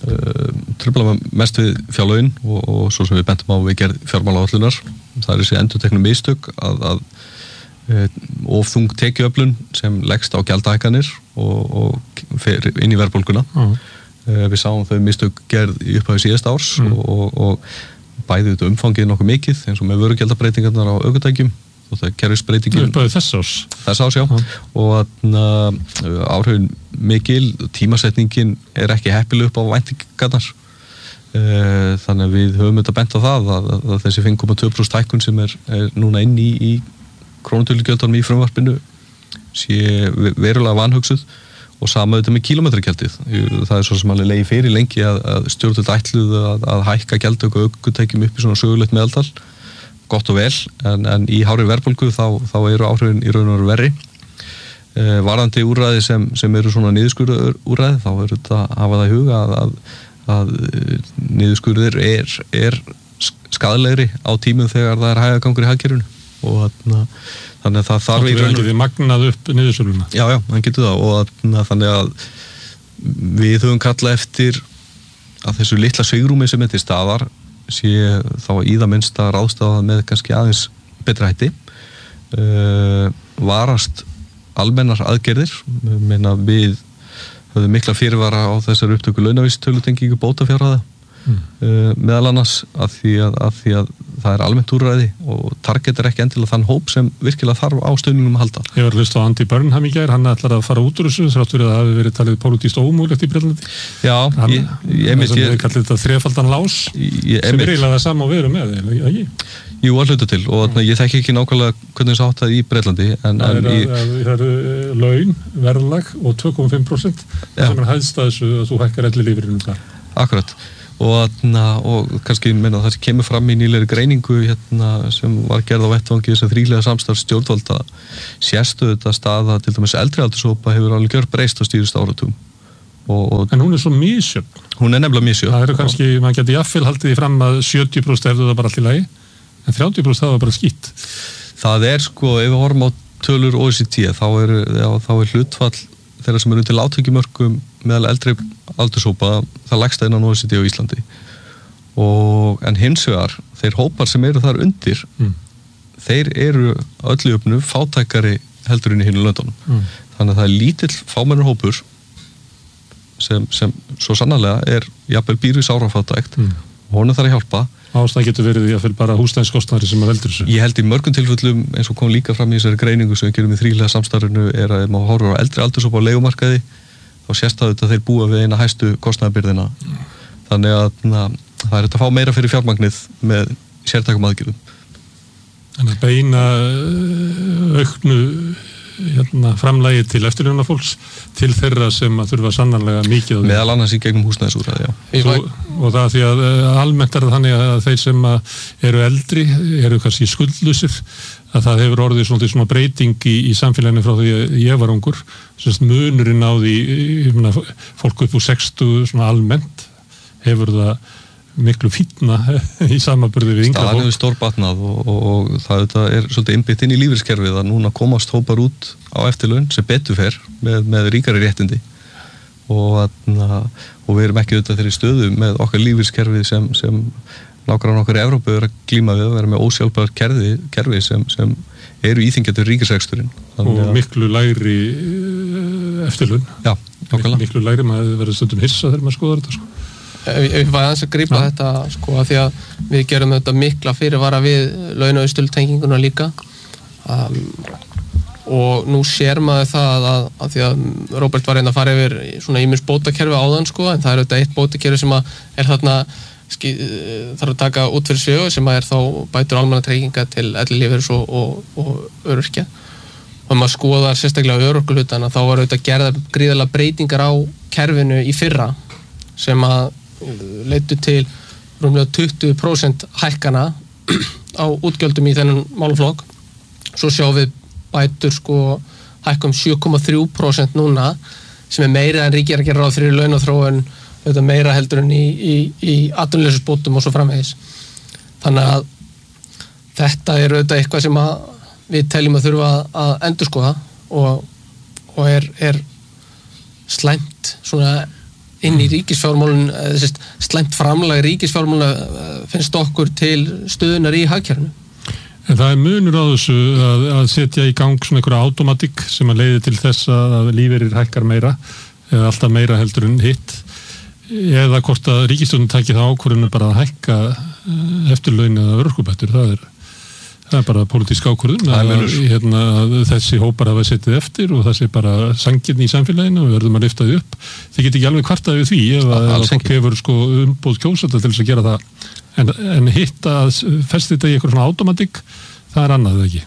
trufla mest við fjárlögin og, og svo sem við bentum á við gerð fjármálaáætlunar. Það er þessi endurteknu mistök að, að uh, of þung tekjuöflun sem leggst á gjaldahækkanir og, og fer inn í verðbólguna. Uh. Uh, við sáum þau mistök gerð í upphafi síðasta árs mm. og, og, og bæði þetta umfangið nokkuð mikið eins og með vörugjaldabreitingarnar á ökutækjum og það kerfisbreytingin upphafi þess árs þess árs, já, já. Og uh, áhrifin mikil, tímasetningin er ekki heppileg upp á væntingarnar uh, þannig að við höfum þetta bent á það að, að, að þessi fimm komma tvö prósent hækkun sem er, er núna inn í, í krónutölugjöldunum í frumvarpinu sé verulega vanhugsuð og sama auðvitað með kílómetragjaldið. Það er svo sem alveg leiði fyrir lengi að, að stjórnvöld ætluðu að, að hækka gjaldtöku og ökutækjum upp í svona sögulegt meðaltal, gott og vel, en, en í hárri verðbólgu þá, þá eru áhrifin í raun og veru verri. Eh, varðandi úrræði sem, sem eru svona niðurskurður úrræði, þá er þetta að hafa það í huga að, að, að niðurskurður er, er skaðlegri á tímum þegar það er hægagangur í hagkerfinu og þarna, þannig að það þarf í raun og veru magnað upp niðurskurðuna. Já, já, hann getur það og þarna, þannig að við höfum kallað eftir að þessu litla svigrúmi sem er til staðar sé þá í það minnst að ráðstafa með kannski aðeins betra hætti uh, varast almennar aðgerðir meina við höfum mikla fyrirvara á þessar upptöku launavísitölutengingu bótafjárhæða mm. uh, meðal annars að því að, að því að það er almennt úrræði og targetar ekki endilega þann hóp sem virkilega þarf á stuðningum að halda. Ég var að hlusta á Andy Burnham í gær, hann ætlar að fara út úr þessu þrátt fyrir að það hafi verið talið pólitískt ómögulegt í Bretlandi. Já, hann, ég, ég, ég ég, ég kalli þetta þrefaldan lás ég, sem er eiginlega það sama og við erum með, eða ekki? Jú, að hluta til og mm. ég þekki ekki nákvæmlega hvernig þess átt það í Breitlandi en, það en er, í... að, það er laun, verðlag og tvö komma fimm prósent sem er hæðst að þessu að þú hækkar ellilífeyrinum þar. Akkurat og, na, og kannski minna, það sem kemur fram í nýlegri greiningu hérna, sem var gerð á vettvangi þess að þrílega samstarf stjórnvalda sérstu þetta staða til dæmis eldri aldurshópa hefur alveg gjör breyst á stýrist áratugum. Og, og en hún er svo misjöfn. Hún er nefnilega misjöfn. Það eru kannski, og... mann geti jafnvel haldið í fram að sjötíu prósent hefðu það bara allt í lagi, en þrjátíu prósent það var bara skýtt. Það er sko, ef við horfum á tölur O E C D, þá er, já, þá er hlutfall þeirra sem eru undir lágtekjumörkum meðal eldri aldurshópa, það lægsta innan O E C D á Íslandi. Og, en hins vegar, þeir hópar sem eru þar undir, mm. þeir eru öllu jöfnu fátækari heldur inn í hinu löndunum. Mm. Þannig að það er lítill fámennur hópur sem, sem svo sannarlega er jafnvel býr við sárafátækt mm. og honum þarf að hjálpa. Ástæðan getur verið í að fyrir bara húsnæðiskostnaðir sem að veldur þessu. Ég held í mörgum tilfellum eins og kom líka fram í þessari greiningu sem við gerum í þríhliða samstarfinu er að ef maður horfir á eldri aldurshópa á leigumarkaði þá sést það að þeir búa við eina hæstu kostnaðarbyrðina. Mm. Þannig að na, það er þetta að fá meira fyrir fjármagnið með sértækum aðgerðum. En að beina auknu hérna, framlagi til eftirlaunafólks til þeirra sem að þurfa sannarlega mikið meðal annars í gegnum húsnæðisúrræði, já. Svo, og það því að almennt er það þannig að þeir sem eru eldri eru kannski skuldlausir að það hefur orðið svona, svona breyting í, í samfélaginu frá því að ég var ungur semst munurinn á því mena, fólk upp úr sextíu svona almennt hefur það miklu fínna í samanburði við yngra fólk. Staðan hefur stórbatnað og, og, og það er svolítið innbyggt inn í lífeyriskerfið að núna komast hópar út á eftirlaun sem betur fer með, með ríkari réttindi og, að, og við erum ekki auðvitað þeirri stöðu með okkar lífeyriskerfið sem, sem nákvæmlega okkar í Evrópu er að glíma við að vera með ósjálfbært kerfi, kerfi sem, sem eru íþingjatur ríkisreksturinn. Og miklu lægri eftirlaun. Já, nákvæmlega. Miklu lægri, maður verður stundum hissa þegar maður skoðar þetta sko. Ef ég var aðeins að grípa ja. Þetta sko að því að við gerum þetta mikla fyrirvara við launauðstöltenginguna líka um, og nú sér maður það að, að því að Róbert var reyna að fara yfir svona ýmis bótakerfi áðan sko en það er auðvitað eitt bótakerfi sem að er þarna ski, þarf að taka út fyrir sögu sem að er þá bætur almannatrygginga til ellilífeyris og, og, og öryrkja og maður skoðar sérstaklega örorkuhlutana þá var auðvitað gerðar gríðarlega breytingar á kerfinu í fyrra sem að leiddu til rúmlega tuttugu prósent hækkana á útgjöldum í þennan málaflokk. Svo sjáum við bætur sko hækkum sjö komma þrjú prósent núna sem er meira en ríkið er að gera ráð fyrir launaþróun, þetta meira heldur en í, í, í atvinnuleysisbótum og svo framvegis. Þannig að þetta er auðvitað eitthvað sem að við teljum að þurfa að endurskoða og, og er, er slæmt svona inn í ríkisfjármálun, slæmt framlag ríkisfjármálun finnst okkur til stöðunar í hagkerfinu. En það er munur á þessu að, að setja í gang svona einhverja automatík sem að leiði til þess að lífeyrir hækkar meira eða alltaf meira heldur en hitt eða hvort að ríkisstjórnin taki það ákvörðinu bara að hækka eftirlaun eða örorkubætur, það er það er bara pólitísk ákvörðun að, hérna, að þessi hópar hafa setið eftir og það sé bara sanngirni í samfélaginu og við verðum að lyfta því upp. Þið get ekki alveg kvartað við því ef að, að fólk hefur sko umboð kjósenda til þess að gera það en, en hitt að festi þetta í eitthvað svona automatík, það er annað ekki.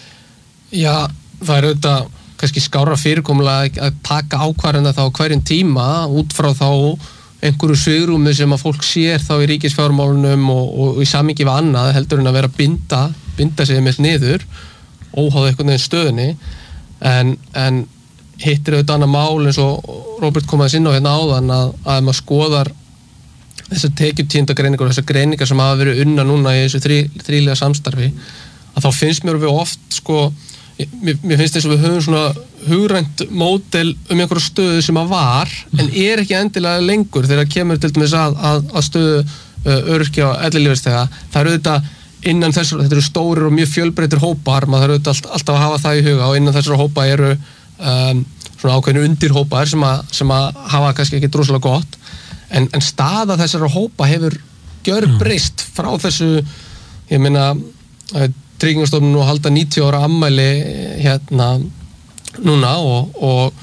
Já, það er auðvitað kannski skára fyrirkomulega að taka ákvarðina þá hverjum tíma út frá þá einhverju svigrúmi sem að fólk sér þá í ríkisfjármálunum og, og í samhengi við annað heldur en að vera að binda binda sig með niður óháð einhvern veginn stöðunni en, en hittir auðvitað annað mál eins og Róbert kom aðeins inn á hérna áðan að, að maður skoðar þessar tekjutíundagreiningar og þessar greiningar sem hafa verið unna núna í þessu þrí, þrílega samstarfi að þá finnst mér við oft sko mér, mér finnst þess að við höfum svona hugrænt módel um einhverju stöðu sem að var en er ekki endilega lengur þegar kemur til dæmis að, að, að stöðu uh, öryrkja og ellilífeyrisþega. Það er auðvitað innan þessar, þetta eru stórir og mjög fjölbreyttir hópar, maður þarf auðvitað alltaf að hafa það í huga og innan þessar hópa eru um, svona ákveðinu undirhópar sem að, sem að hafa kannski ekki droslega gott en, en staða þessar hópa hefur gjörbreyst frá þessu, ég meina Tryggingastofnun og halda níutíu ára afmæli hérna núna og og,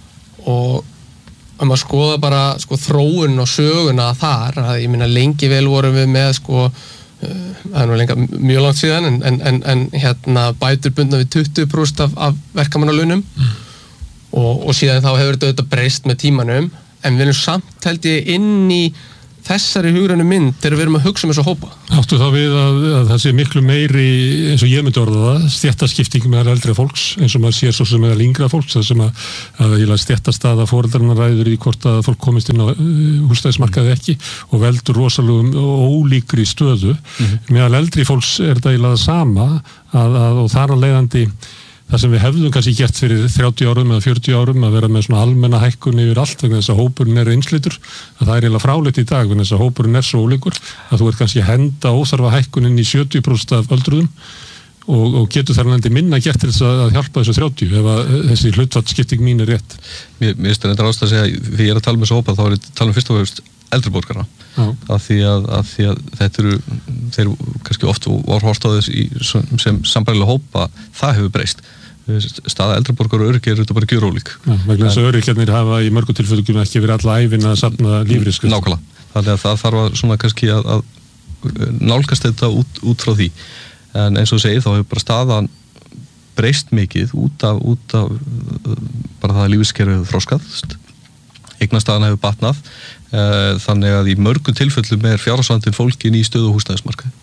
og að maður skoða bara sko þróun og söguna þar, að ég meina lengi vel vorum við með sko það er nú lenga mjög langt síðan en, en, en, en hérna bætur bundna við tuttugu prósent af, af verkamannalaunum mm. og, og síðan þá hefur þetta breyst með tímanum en við erum samt held ég inn í þessari hugrænu mynd þegar við erum að hugsa um þessu hópa. Áttu þá við að, að það sé miklu meiri, eins og ég myndi orða það, stéttaskipting með eldri fólks, eins og maður sér svo sem með yngra fólks, það sem að, að stéttastaða foreldrarna ræður í hvort að fólk komist inn á uh, húsnæðismarkaði ekki og veldur rosalugum ólíkri stöðu. Mm-hmm. Meðal eldri fólks er það eiginlega sama að, að, og þar að leiðandi það sem við hefðum kannski gert fyrir þrjátíu árum eða fjörutíu árum að vera með svona almenna hækkun yfir allt vegna þess að hópurinn er einsleitur að það er eiginlega fráleitt í dag vegna þess að hópurinn er svo ólíkur að þú ert kannski að henda óþarfa hækkunin í sjötíu prósent af öldruðum og, og getur þar nændi minna gert til þess að, að hjálpa þessu þrjátíu ef að þessi hlutfallsskipting mín er rétt. Mér, mér finnst þetta ástæða að segja því ég er að tala um þessu hópa þá er ég að tala um fyrst og fyrst eldri borgara af því að, að því að þetta eru þeir kannski oft var hort á þess í, sem, sem sambærilega hópa það hefur breyst. Staða eldri borgar og öryrkja er þetta bara gjörólík. Já, vegna þess að öryrkjarnir hafa í mörgum tilfellum ekki verið alla ævin að safna lífeyrisgreiðslum. Nákvæmlega. Þannig að það þarf að svona kannski að, að nálgast þetta út, út frá því. En eins og þú segir þá hefur bara staðan breyst mikið út af, út af bara það að lífeyriskerfið hefur þroskað. Eignastaðan hefur batnað. Þannig að í mörgum tilfellum er fjárhagsvandinn fólkin í stöðu húsnæðismarkaði.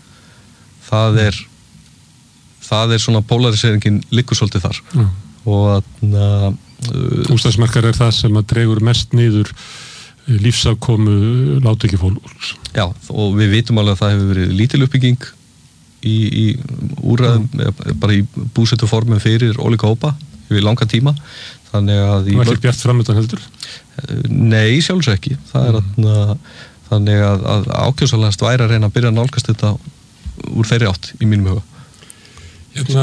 Það er það er svona polariseringen liggur svolítið þar mm. og að uh, húsnæðismarkaður er það sem að dregur mest niður lífsafkomu lágtekjufólks. Já, og við vitum alveg að það hefur verið lítil uppbygging í, í úrræðum mm. bara í búsetuformum fyrir ólíka hópa yfir langa tíma þannig að það var ekki bjart framöndan heldur? Nei, sjálfs ekki það er mm. að, þannig að, að ákjósanlegast væri að reyna að byrja að nálgast þetta úr þeirri átt í mínum huga. Hérna,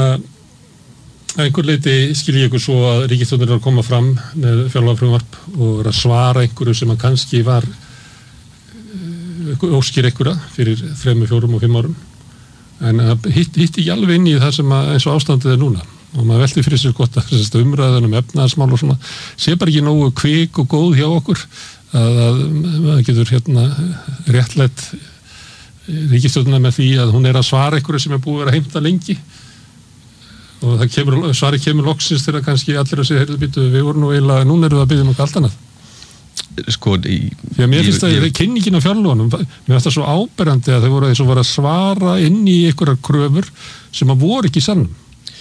að einhver leiti skil ég ykkur svo að ríkisstjórnin er að koma fram með fjárlagafrumvarp og er að svara einhverju sem að kannski var óskir einhverja fyrir þremur, fjórum og fimm árum en hitt, hitt ekki alveg inn í það sem að, eins og ástandið er núna og maður velti fyrir sér gott að umræðan um efnahagsmál og svona sé bara ekki nógu kvik og góð hjá okkur að, að maður getur hérna réttlætt ríkisstjórnina með því að hún er að svara einhverju sem er búið að vera heimta lengi og það kemur, svari kemur loksins þegar kannski allir að segja, heyrðu býtu, við vorum nú eiginlega, núna erum við að byggja um eitthvað allt annað. Sko, í... Því að mér finnst það, kynningin á fjárlögunum, mér finnst það svo áberandi að þau voru eins og voru að svara inn í einhverjar kröfur sem að voru ekki sannum.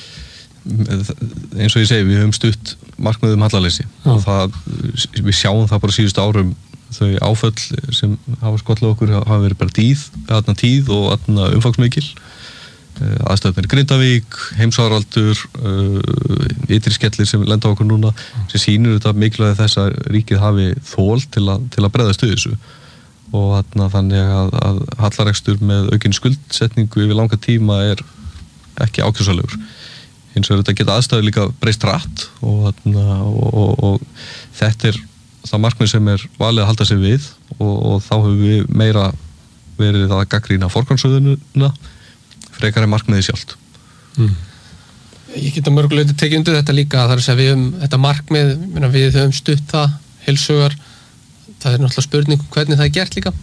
Eins og ég segi, við höfum stutt markmiðum hallaleysi og það, við sjáum það bara síðustu árum þau áföll sem hafa skollað okkur hafa verið bara tíð, aðna tíð og aðna umfangsmikil. Aðstæðnir Grindavík, heimsfaraldur uh, ytri skellir sem lenda á okkur núna sem sýnir þetta mikilvægi þess að ríkið hafi þól til að, til að bregðast við þessu og þarna, þannig að, að hallarekstur með aukin skuldsetningu yfir langa tíma er ekki ákjósalegur eins og þetta geta aðstæður líka breyst rætt og, þarna, og, og, og þetta er það markmið sem er valið að halda sig við og, og þá höfum við meira verið að gagnrýna forgangsröðunina frekar en markmiði sjálft. Mm. Ég get að mörguleiti tekið undir þetta líka þar að segja við um þetta markmið, við höfum stutt það, heilsugar, það er náttúrulega spurning hvernig það er gert líka.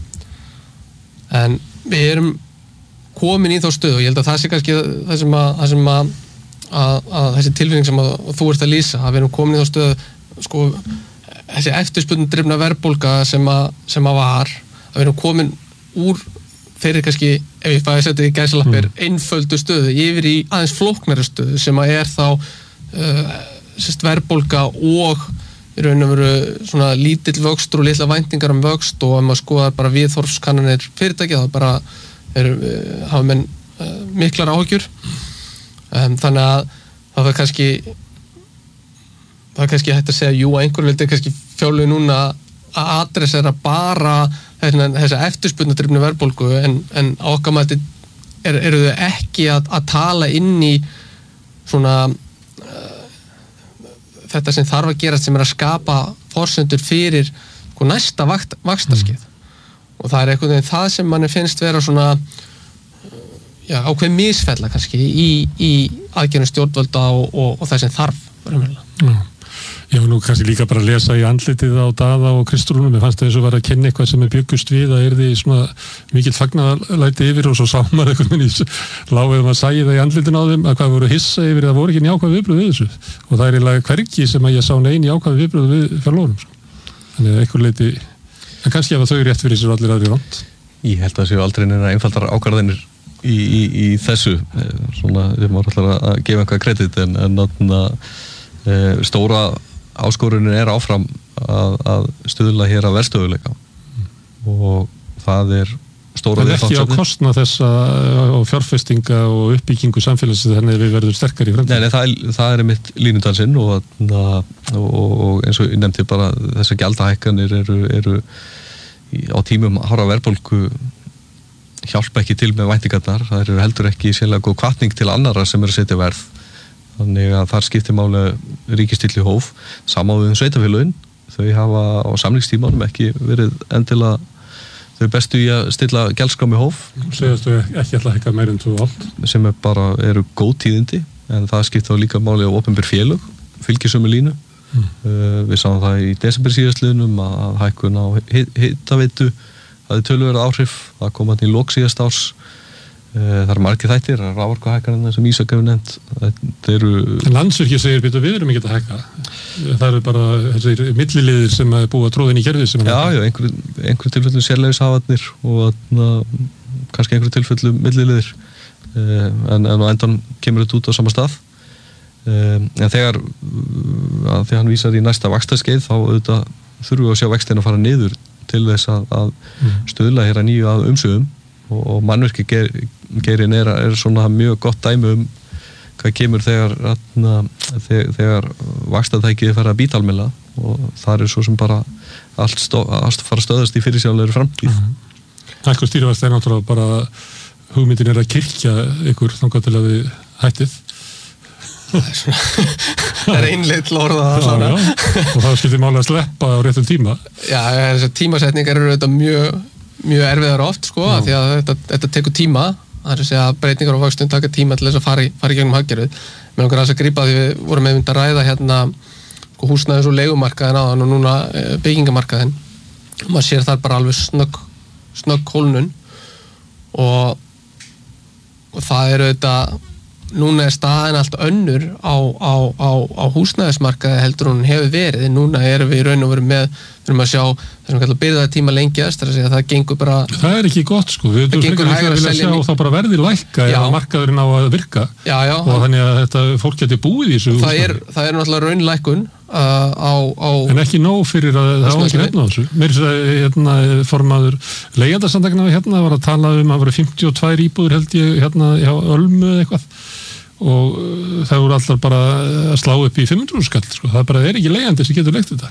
En við erum komin í þá stöðu og ég held að það sé kannski það sem að, það sem að, að, að þessi tilfinning sem að þú ert að lýsa, að við erum komin í þá stöðu, sko, þessi eftirspurning drifna verðbólga sem að, sem að var, að við erum komin úr þeir eru kannski, ef ég fæði að setja í gæsalappir, mm. einföldu stöðu yfir í aðeins flóknari stöðu sem að er þá uh, sérst verðbólga og í raun og veru svona lítill vöxtur og litla væntingar um vöxt og ef maður skoðar bara viðhorfskannanir fyrirtæki þá bara er, uh, hafa menn uh, miklar áhyggjur um, þannig að það er kannski það er kannski hægt að segja jú að einhver vildi kannski fjárlögu núna að adressera bara þessa eftirspurnadrifnu verðbólgu en, en okkar mæti er, eru þau ekki að, að tala inn í svona uh, þetta sem þarf að gera sem er að skapa forsendur fyrir sko, næsta vakt, vaxtarskeið mm. og það er eitthvað það sem manni finnst vera svona já, ákveð misfella kannski í, í aðgerðum stjórnvalda og, og, og það sem þarf Já. Já, nú kannski líka bara að lesa í andlitið á Daða og Kristrúnu, mér fannst það eins og var að kenna eitthvað sem er byggust við, að er því svona mikill fagnaðarlæti yfir og svo sá maður einhvern veginn í lágum að sæja það í andlitin á þeim að hvað voru hissa yfir, það voru ekki jákvæð viðbröð við þessu og það er eiginlega hvergi sem að ég sá nein jákvæð viðbröð við fjárlónum sko. Þannig að einhver leiti, en kannski ef þau eru rétt fyrir sér allir aðri ránt. Ég held að séu aldrei neina einfaldar ákvarðanir í, í, í þessu, svona við máum alltaf að gefa einhvað kredit en, en náttúrulega e, stóra áskorunin er áfram að, að stuðla hér að verðstöðuleika mm. og það er stóra viðfangsefni. En ekki á kostnað þessa og fjárfestinga og uppbyggingu samfélagsins þannig að við verðum sterkar í fremtíð. Nei, nei, það, það er mitt línudalsinn og, og, og eins og ég nefndi bara þessar gjaldahækkanir eru, eru á tímum hárra verðbólgu hjálpa ekki til með væntingarnar, það eru heldur ekki sérlega góð hvatning til annarra sem eru að setja verð. Þannig að þar skiptir máli ríkistilli hóf, samáðum sveitafélögin, þau hafa á samningstímanum ekki verið endilega þau bestu í að stilla gjaldskrám í hóf. Segast þau ekki alltaf eitthvað meir en þú allt. Sem er bara, eru góð tíðindi, en það skiptir þá líka máli á opinber félög, fylgisömu línu. Mm. Uh, við sáum það í desember síðastliðnum að hækkun á hitaveitu hafði töluverð áhrif, það kom hann í lok síðast árs. Það eru margir þættir, raforkuhækkanirna sem Ísak hefur nefnt. Það eru... En Landsvirkjun segir býta við erum ekki að hækka. Það eru bara þessir milliliðir sem er búið að tróða inn í kerfið sem er... Já, já, einhver, einhver tilfellum sérleyfishafarnir og na, kannski einhver tilfellum milliliðir. En, en á endan kemur þetta út á sama stað. En þegar, þegar hann vísar í næsta vaxtaskeið þá auðvitað þurfum við að sjá vextina að fara niður til þess að, að stuðla hér að nýju að umsögum. Og mannvirki geirinn er, er svona mjög gott dæmi um hvað kemur þegar, þegar, þegar vaxtatækið fara að býta almennilega og það er svo sem bara allt, stó, allt fara að stöðast í fyrirsjáanlegri framtíð. Mm-hmm. Hækkun stýrivexti er náttúrulega bara hugmyndin er að kirkja ykkur þangað til að við hættið. Það er svona, það er einleitt lorða já, já, og það skiptir máli að sleppa á réttum tíma. Já, þessar tímasetningar eru þetta mjög mjög erfiðar oft sko, því að þetta, þetta tekur tíma, það er að segja að breytingar á vöxtum taka tíma til þess að fara í, fara í gegnum hagkerfið. Mér langar að grípa því við vorum með mynd að ræða hérna húsnæðis- og leigumarkaðin áðan og núna byggingamarkaðin. Maður sér þar bara alveg snögg, snögg hólnun og, og það er auðvitað, núna er staðin allt önnur á, á, á, á húsnæðismarkaði heldur hún hefur verið, en núna erum við í raun og veru með, við erum að sjá þessum kallar byrðatíma lengjast, það er að segja að það gengur bara... Það er ekki gott sko, við erum frekar að vilja sjá þá bara verði lækka ef markaðurinn á að virka já, já, og þannig að þetta fólk geti búið í þessu. Það er, það er náttúrulega raunlækkun uh, á, á... En ekki nóg fyrir að það á ekki hérna á þessu. Mér er hérna formaður leigjendasamtakanna hérna var að tala um að það voru fimmtíu og tvær íbúðir held ég hérna hjá Ölmu eða eitthvað og það voru allar bara að slá upp í fimm hundruð skall sko. Það bara er ekki leigjandi sem getur leikt þetta.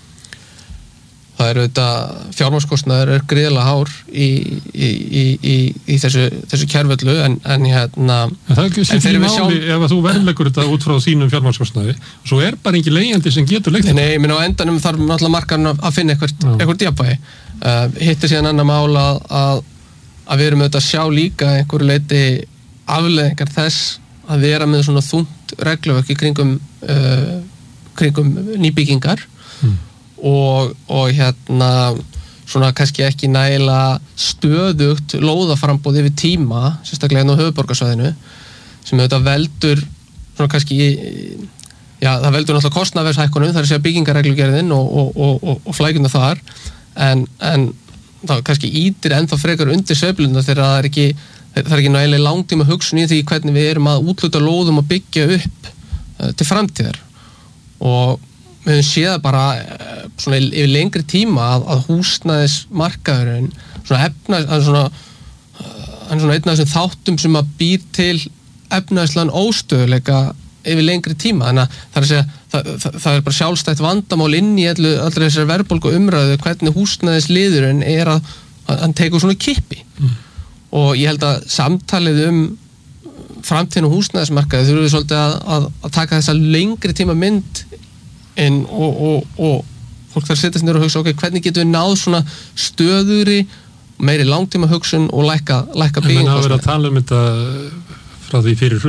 Það eru þetta fjármagnskostnaður er gríðarlega hár í, í, í, í, í þessu, þessu kerföllu en, en hérna en það er ekki sér máli sjálf... ef að þú verðleggur þetta út frá þínum fjármagnskostnaði svo er bara ekki leigjandi sem getur leikt þetta. Nei, ég minna á endanum þarf náttúrulega markaðurinn að finna eitthvað, eitthvað djapvægi. Uh, hitt er síðan annar mál að, að, að við erum auðvitað að sjá líka einhverju leiti afleiðingar þess að vera með svona þungt regluverk í kringum, uh, kringum nýbyggingar mm. og, og hérna svona kannski ekki nægilega stöðugt lóðaframboð yfir tíma, sérstaklega hérna á höfuðborgarsvæðinu sem auðvitað veldur svona kannski, já það veldur náttúrulega kostnaðarverðshækkunum, það er að segja byggingarreglugerðin og, og, og, og, og flækjuna þar en, en það kannski ítir ennþá frekar undir sveifluna þegar það er ekki það er ekki nægilega langtíma hugsun í því hvernig við erum að útluta lóðum og byggja upp uh, til framtíðar og við höfum séð bara uh, svona yfir lengri tíma að, að húsnæðismarkaðurinn svona efna svona, uh, svona einn af þessum þáttum sem að býr til efnaðislegan óstöðuleika yfir lengri tíma þannig að það er, að segja, það, það, það er bara sjálfstætt vandamál inn í allir þessar verðbólgu umræðu hvernig húsnæðisliðurinn er að, að hann tekur svona kippi mm. og ég held að samtalið um framtíðin og húsnæðismarkaði þurfum við svolítið að, að, að taka þessa lengri tíma mynd inn og, og, og fólk þarf að setja sér niður og hugsa ok, hvernig getum við náð svona stöðuri meiri langtíma hugsun og lækka, lækka byggingarkostnaði. En menn hafa verið að tala um þetta frá því fyrir hrun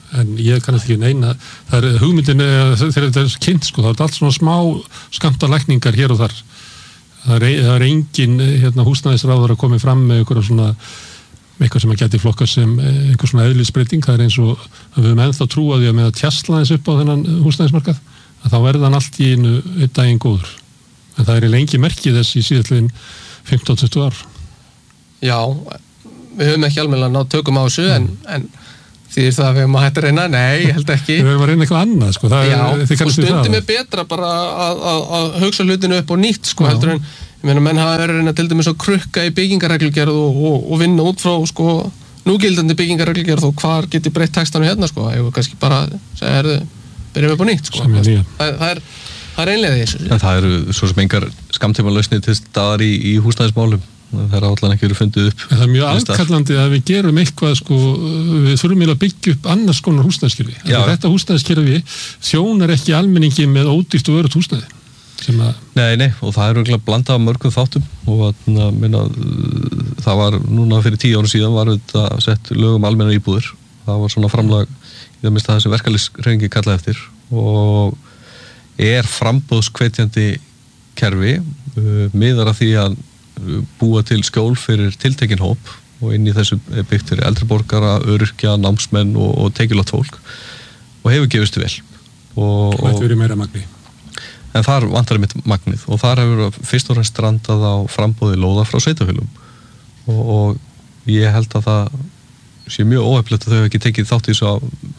en ég kannast ekki neina, það er hugmyndin þegar þetta er kynnt, sko, það er allt svona smá skammtalækningar hér og þar það er, það er engin hérna, húsnæðisráður að koma fram með einhverja svona eitthvað sem að geti flokka sem einhver svona eðlisbreyting, það er eins og að við höfum ennþá trúað því að með að tjastla þess upp á þennan húsnæðismarkað, að þá verða hann allt í einu einn daginn góður, en það er lengi merkið þess í síðastliðin fimmtán til tuttugu ár. Já, við höfum ekki alveg náð tökum á þessu, en, en því það að við höfum að hætta að reyna, nei, ég held ekki. Við höfum að reyna eitthvað annað, sko. Það Já, er, og stundum er betra bara að, að, að hugsa hlutinu upp og nýtt, sko, Já. heldur en, ég meina, menn hafa verið að reyna til dæmis að krukka í byggingarreglugerð og, og, og vinna út frá, sko, núgildandi byggingarreglugerð og hvar geti breytt textanu hérna, sko, ég vil kannski bara segja, herðu, byrjum upp á nýtt, sko. Það, það er, það er einlega því. En það eru svo sem engar skammtíma lausnir til staðar í, í húsnæðismálum. Það er allan ekki verið fundið upp. En það er mjög aðkallandi að við gerum eitthvað, sko, við þurfum að byggja upp annars konar húsnæðiskerfi. Þetta húsnæðiskerfi þjónar ekki almenningi með ódýrt og örugt húsnæði. Að... Nei, nei, og það er auðvitað blandað af mörgum þáttum og að, minna, það var núna fyrir tíu ára síðan var þetta sett lögum almennar íbúðir. Það var svona framlag í það minnst það sem verkalýðshreyfingin kallaði eftir og er framboðshvetjandi kerfi uh, miðar að því að búa til skjól fyrir tiltekinn hóp og inn í þessu er byggt fyrir eldri borgara, öryrkja, námsmenn og, og tekjulátt fólk og hefur gefist vel. Og, og þetta verið meira magni. En þar vantar mitt magnið og þar hefur fyrst og fremst strandað á framboði lóða frá sveitarfélögum og, og ég held að það sé mjög óhefnilegt að þau hefur ekki tekið þátt í þessu á,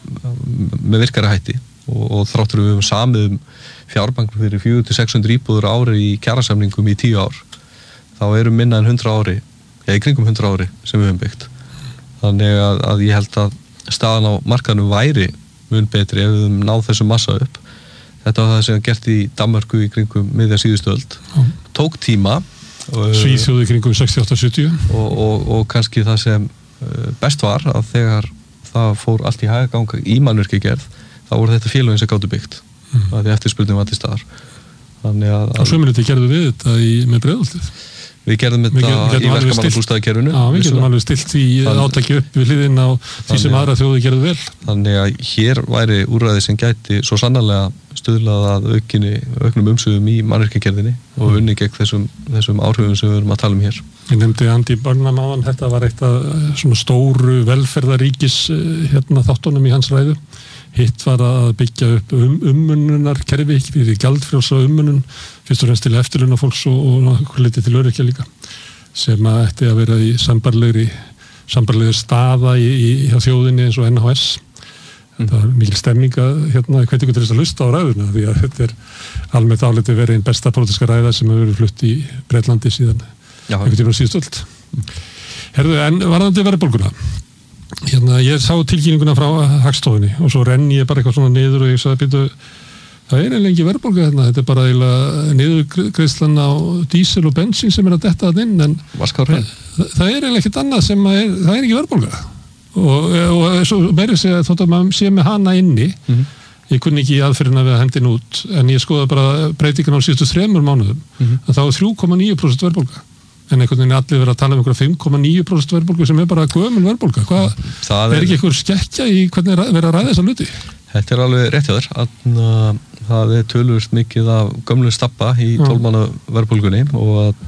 með virkari hætti og, og þráttur við höfum samið um fjárbank fyrir fjögur til sex hundruð íbúður ári í kjarasamningum í tíu ár þá eru minna en hundrað ári, eða í kringum hundrað ári sem við höfum byggt. Þannig að, að ég held að staðan á markaðnum væri mun betri ef við höfum náð þessu massa upp. Þetta var það sem gert í Danmörku í kringum miðja síðustu öld. Mm. Tók tíma. Svíþjóð í kringum sextíu og átta sjötíu. Og, og, og kannski það sem best var að þegar það fór allt í hægaganga í mannvirkjagerð, þá voru þetta félögin sem gátu byggt. Mm. Það er eftirspurning var til staðar. Þannig að... Og sömuleyti gerðu við þetta í, með Breiðholtið. Við gerðum þetta í verkamannabústaðakerfinu. Já, við getum alveg stilt því átaki upp við hliðin á því sem aðra þjóði gerðu vel. Þannig að hér væri úrræði sem gæti svo sannarlega stuðlað að aukinni, auknum umsögum í mannvirkjagerðinni og unni gegn þessum, þessum áhrifum sem við erum að tala um hér. Ég nefndi Andy Burnham áðan, þetta var eitt af svona stóru velferðaríkis hérna þáttunum í hans ræðu. Hitt var að byggja upp um, ummununarkerfi, fyrir gjaldfrjálsa ummunun, fyrst og fremst til eftirlauna fólks og, og litið til öryrkja líka, sem að ætti að vera í sambarlegri, sambarlegri staða í, í, í þjóðinni eins og N H S. Mm. Það var mikil stemninga hérna, hvernig ykkur til þess að hlusta á ræðuna, því að þetta er almennt álitið verið einn besta pólitíska ræða sem hefur verið flutt í Breitlandi síðan einhvern tímann síðust öld. Mm. Herðu, en varðandi verðbólguna. Hérna, ég sá tilkynninguna frá Hagstofunni og svo renn ég bara eitthvað svona niður og ég sagði býtu, það er eiginlega ekki verðbólga hérna, þetta er bara eiginlega niðurgreiðslan á dísil og bensín sem er að detta það inn, en það, það er eiginlega ekkert annað sem að er, það er ekki verðbólga og, og svo meiri segja þótt að maður sé með hana inni, mm-hmm. ég kunni ekki í aðferðina við að hendin út, en ég skoða bara breytingan á síðustu þremur mánuðum, mm-hmm. að þá er þrjú komma níu prósent verðbólga. En einhvern veginn allir verið að tala um einhverja fimm komma níu prósent verðbólgu sem er bara gömul verðbólga. Hvað, er, er ekki einhver skekkja í hvernig er verið að ræða þessa hluti? Þetta er alveg rétt hjá þér. Að, það er tölvöld mikið af gömlu stappa í tólf mánaða verðbólgunni og að,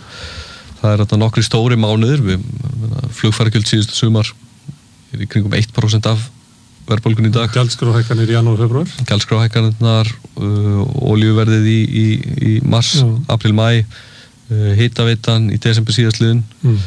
það er þetta nokkri stóri mánuðir. Flugfargjöld síðustu sumar er í kringum eitt prósent af verðbólgunni í dag. Gjaldskráhækkanir í janúar, februar. Gjaldskráhækkanirnar, uh, olíuverðið í, í, í mars, Já. Apríl, maí. Uh, hitaveitan í desember síðastliðin mm.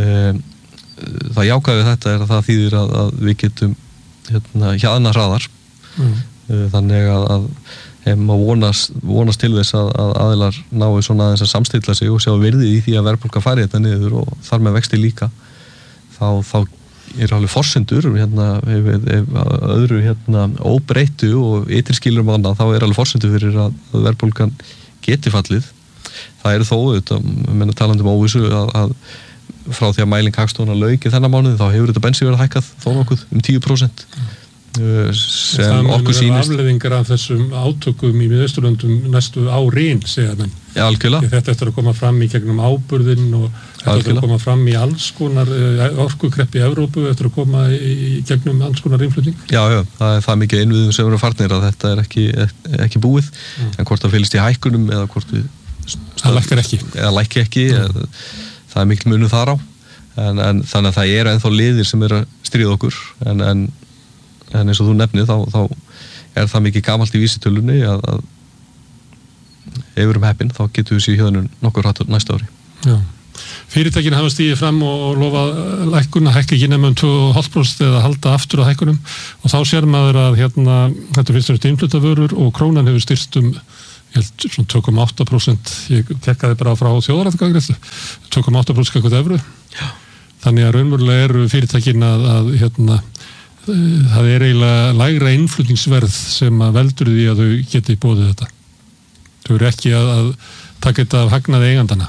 uh, það jákvæði þetta er að það þýðir að, að við getum hérna hjaðna hraðar mm. uh, þannig að, að ef maður vonast, vonast til þess að, að aðilar náu svona aðeins að samstilla sig og sjá virðið í því að verðbólga fari þetta niður og þar með vexti líka þá, þá er alveg forsendur hérna, ef, ef öðru hérna óbreyttu og ytri skilur um annað þá er alveg forsendur fyrir að, að verðbólgan geti fallið. Það eru þó auðvitað, menna talandi um óvissu að, að frá því að mæling Hagstofunnar lauk í þennan mánuði þá hefur þetta bensínverð hækkað þó nokkuð um tíu prósent. sem okkur sýnist. Það mun afleiðingar af þessum átökum í Miðausturlöndum næstu árin, segja menn. Já, algjörlega. Þetta eftir að koma fram í gegnum áburðinn og þetta eftir að koma fram í alls konar orkukreppi í Evrópu, eftir að koma í gegnum alls konar innflutning. Já, já, það er það mikið innviðum sem eru farnir að þetta er ekki, ekki búið, mm. en hvort það fylgist í hækkunum eða hvort við... Það lækkar ekki. Eða lækki ekki, mm. eða, það er mikil munur þar á, en, en þannig að það eru ennþá liðir sem eru að stríða okkur, en, en en eins og þú nefnir þá, þá er það mikið gamalt í vísitölunni að, að ef við erum heppin þá getum við sér hjöðunum nokkur rættur næsta ári. Já. Fyrirtækin hafa stíðið fram og lofað lækkun að hækka ekki nema um tvö komma fimm prósent eða halda aftur á hækkunum og þá sér maður að hérna, þetta finnst þetta innflutavörur og krónan hefur styrst um ég held svona tvö komma átta prósent ég tekkaði bara frá þjóðaratkvæðagreiðslu tvö komma átta prósent eitthvað evru. Þannig að raunverulega eru fyrirtækin að, að hérna það er eiginlega lægra innflutningsverð sem að veldur því að þau geti boðið þetta. Þau eru ekki að, að taka þetta af hagnaði eigandana.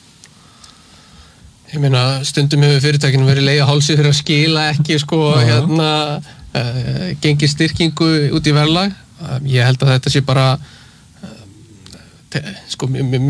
Ég meina, stundum hefur fyrirtækinu verið leið á hálsi fyrir að skila ekki sko já, hérna uh, gengi styrkingu út í verðlag. Uh, ég held að þetta sé bara uh, te, sko, mér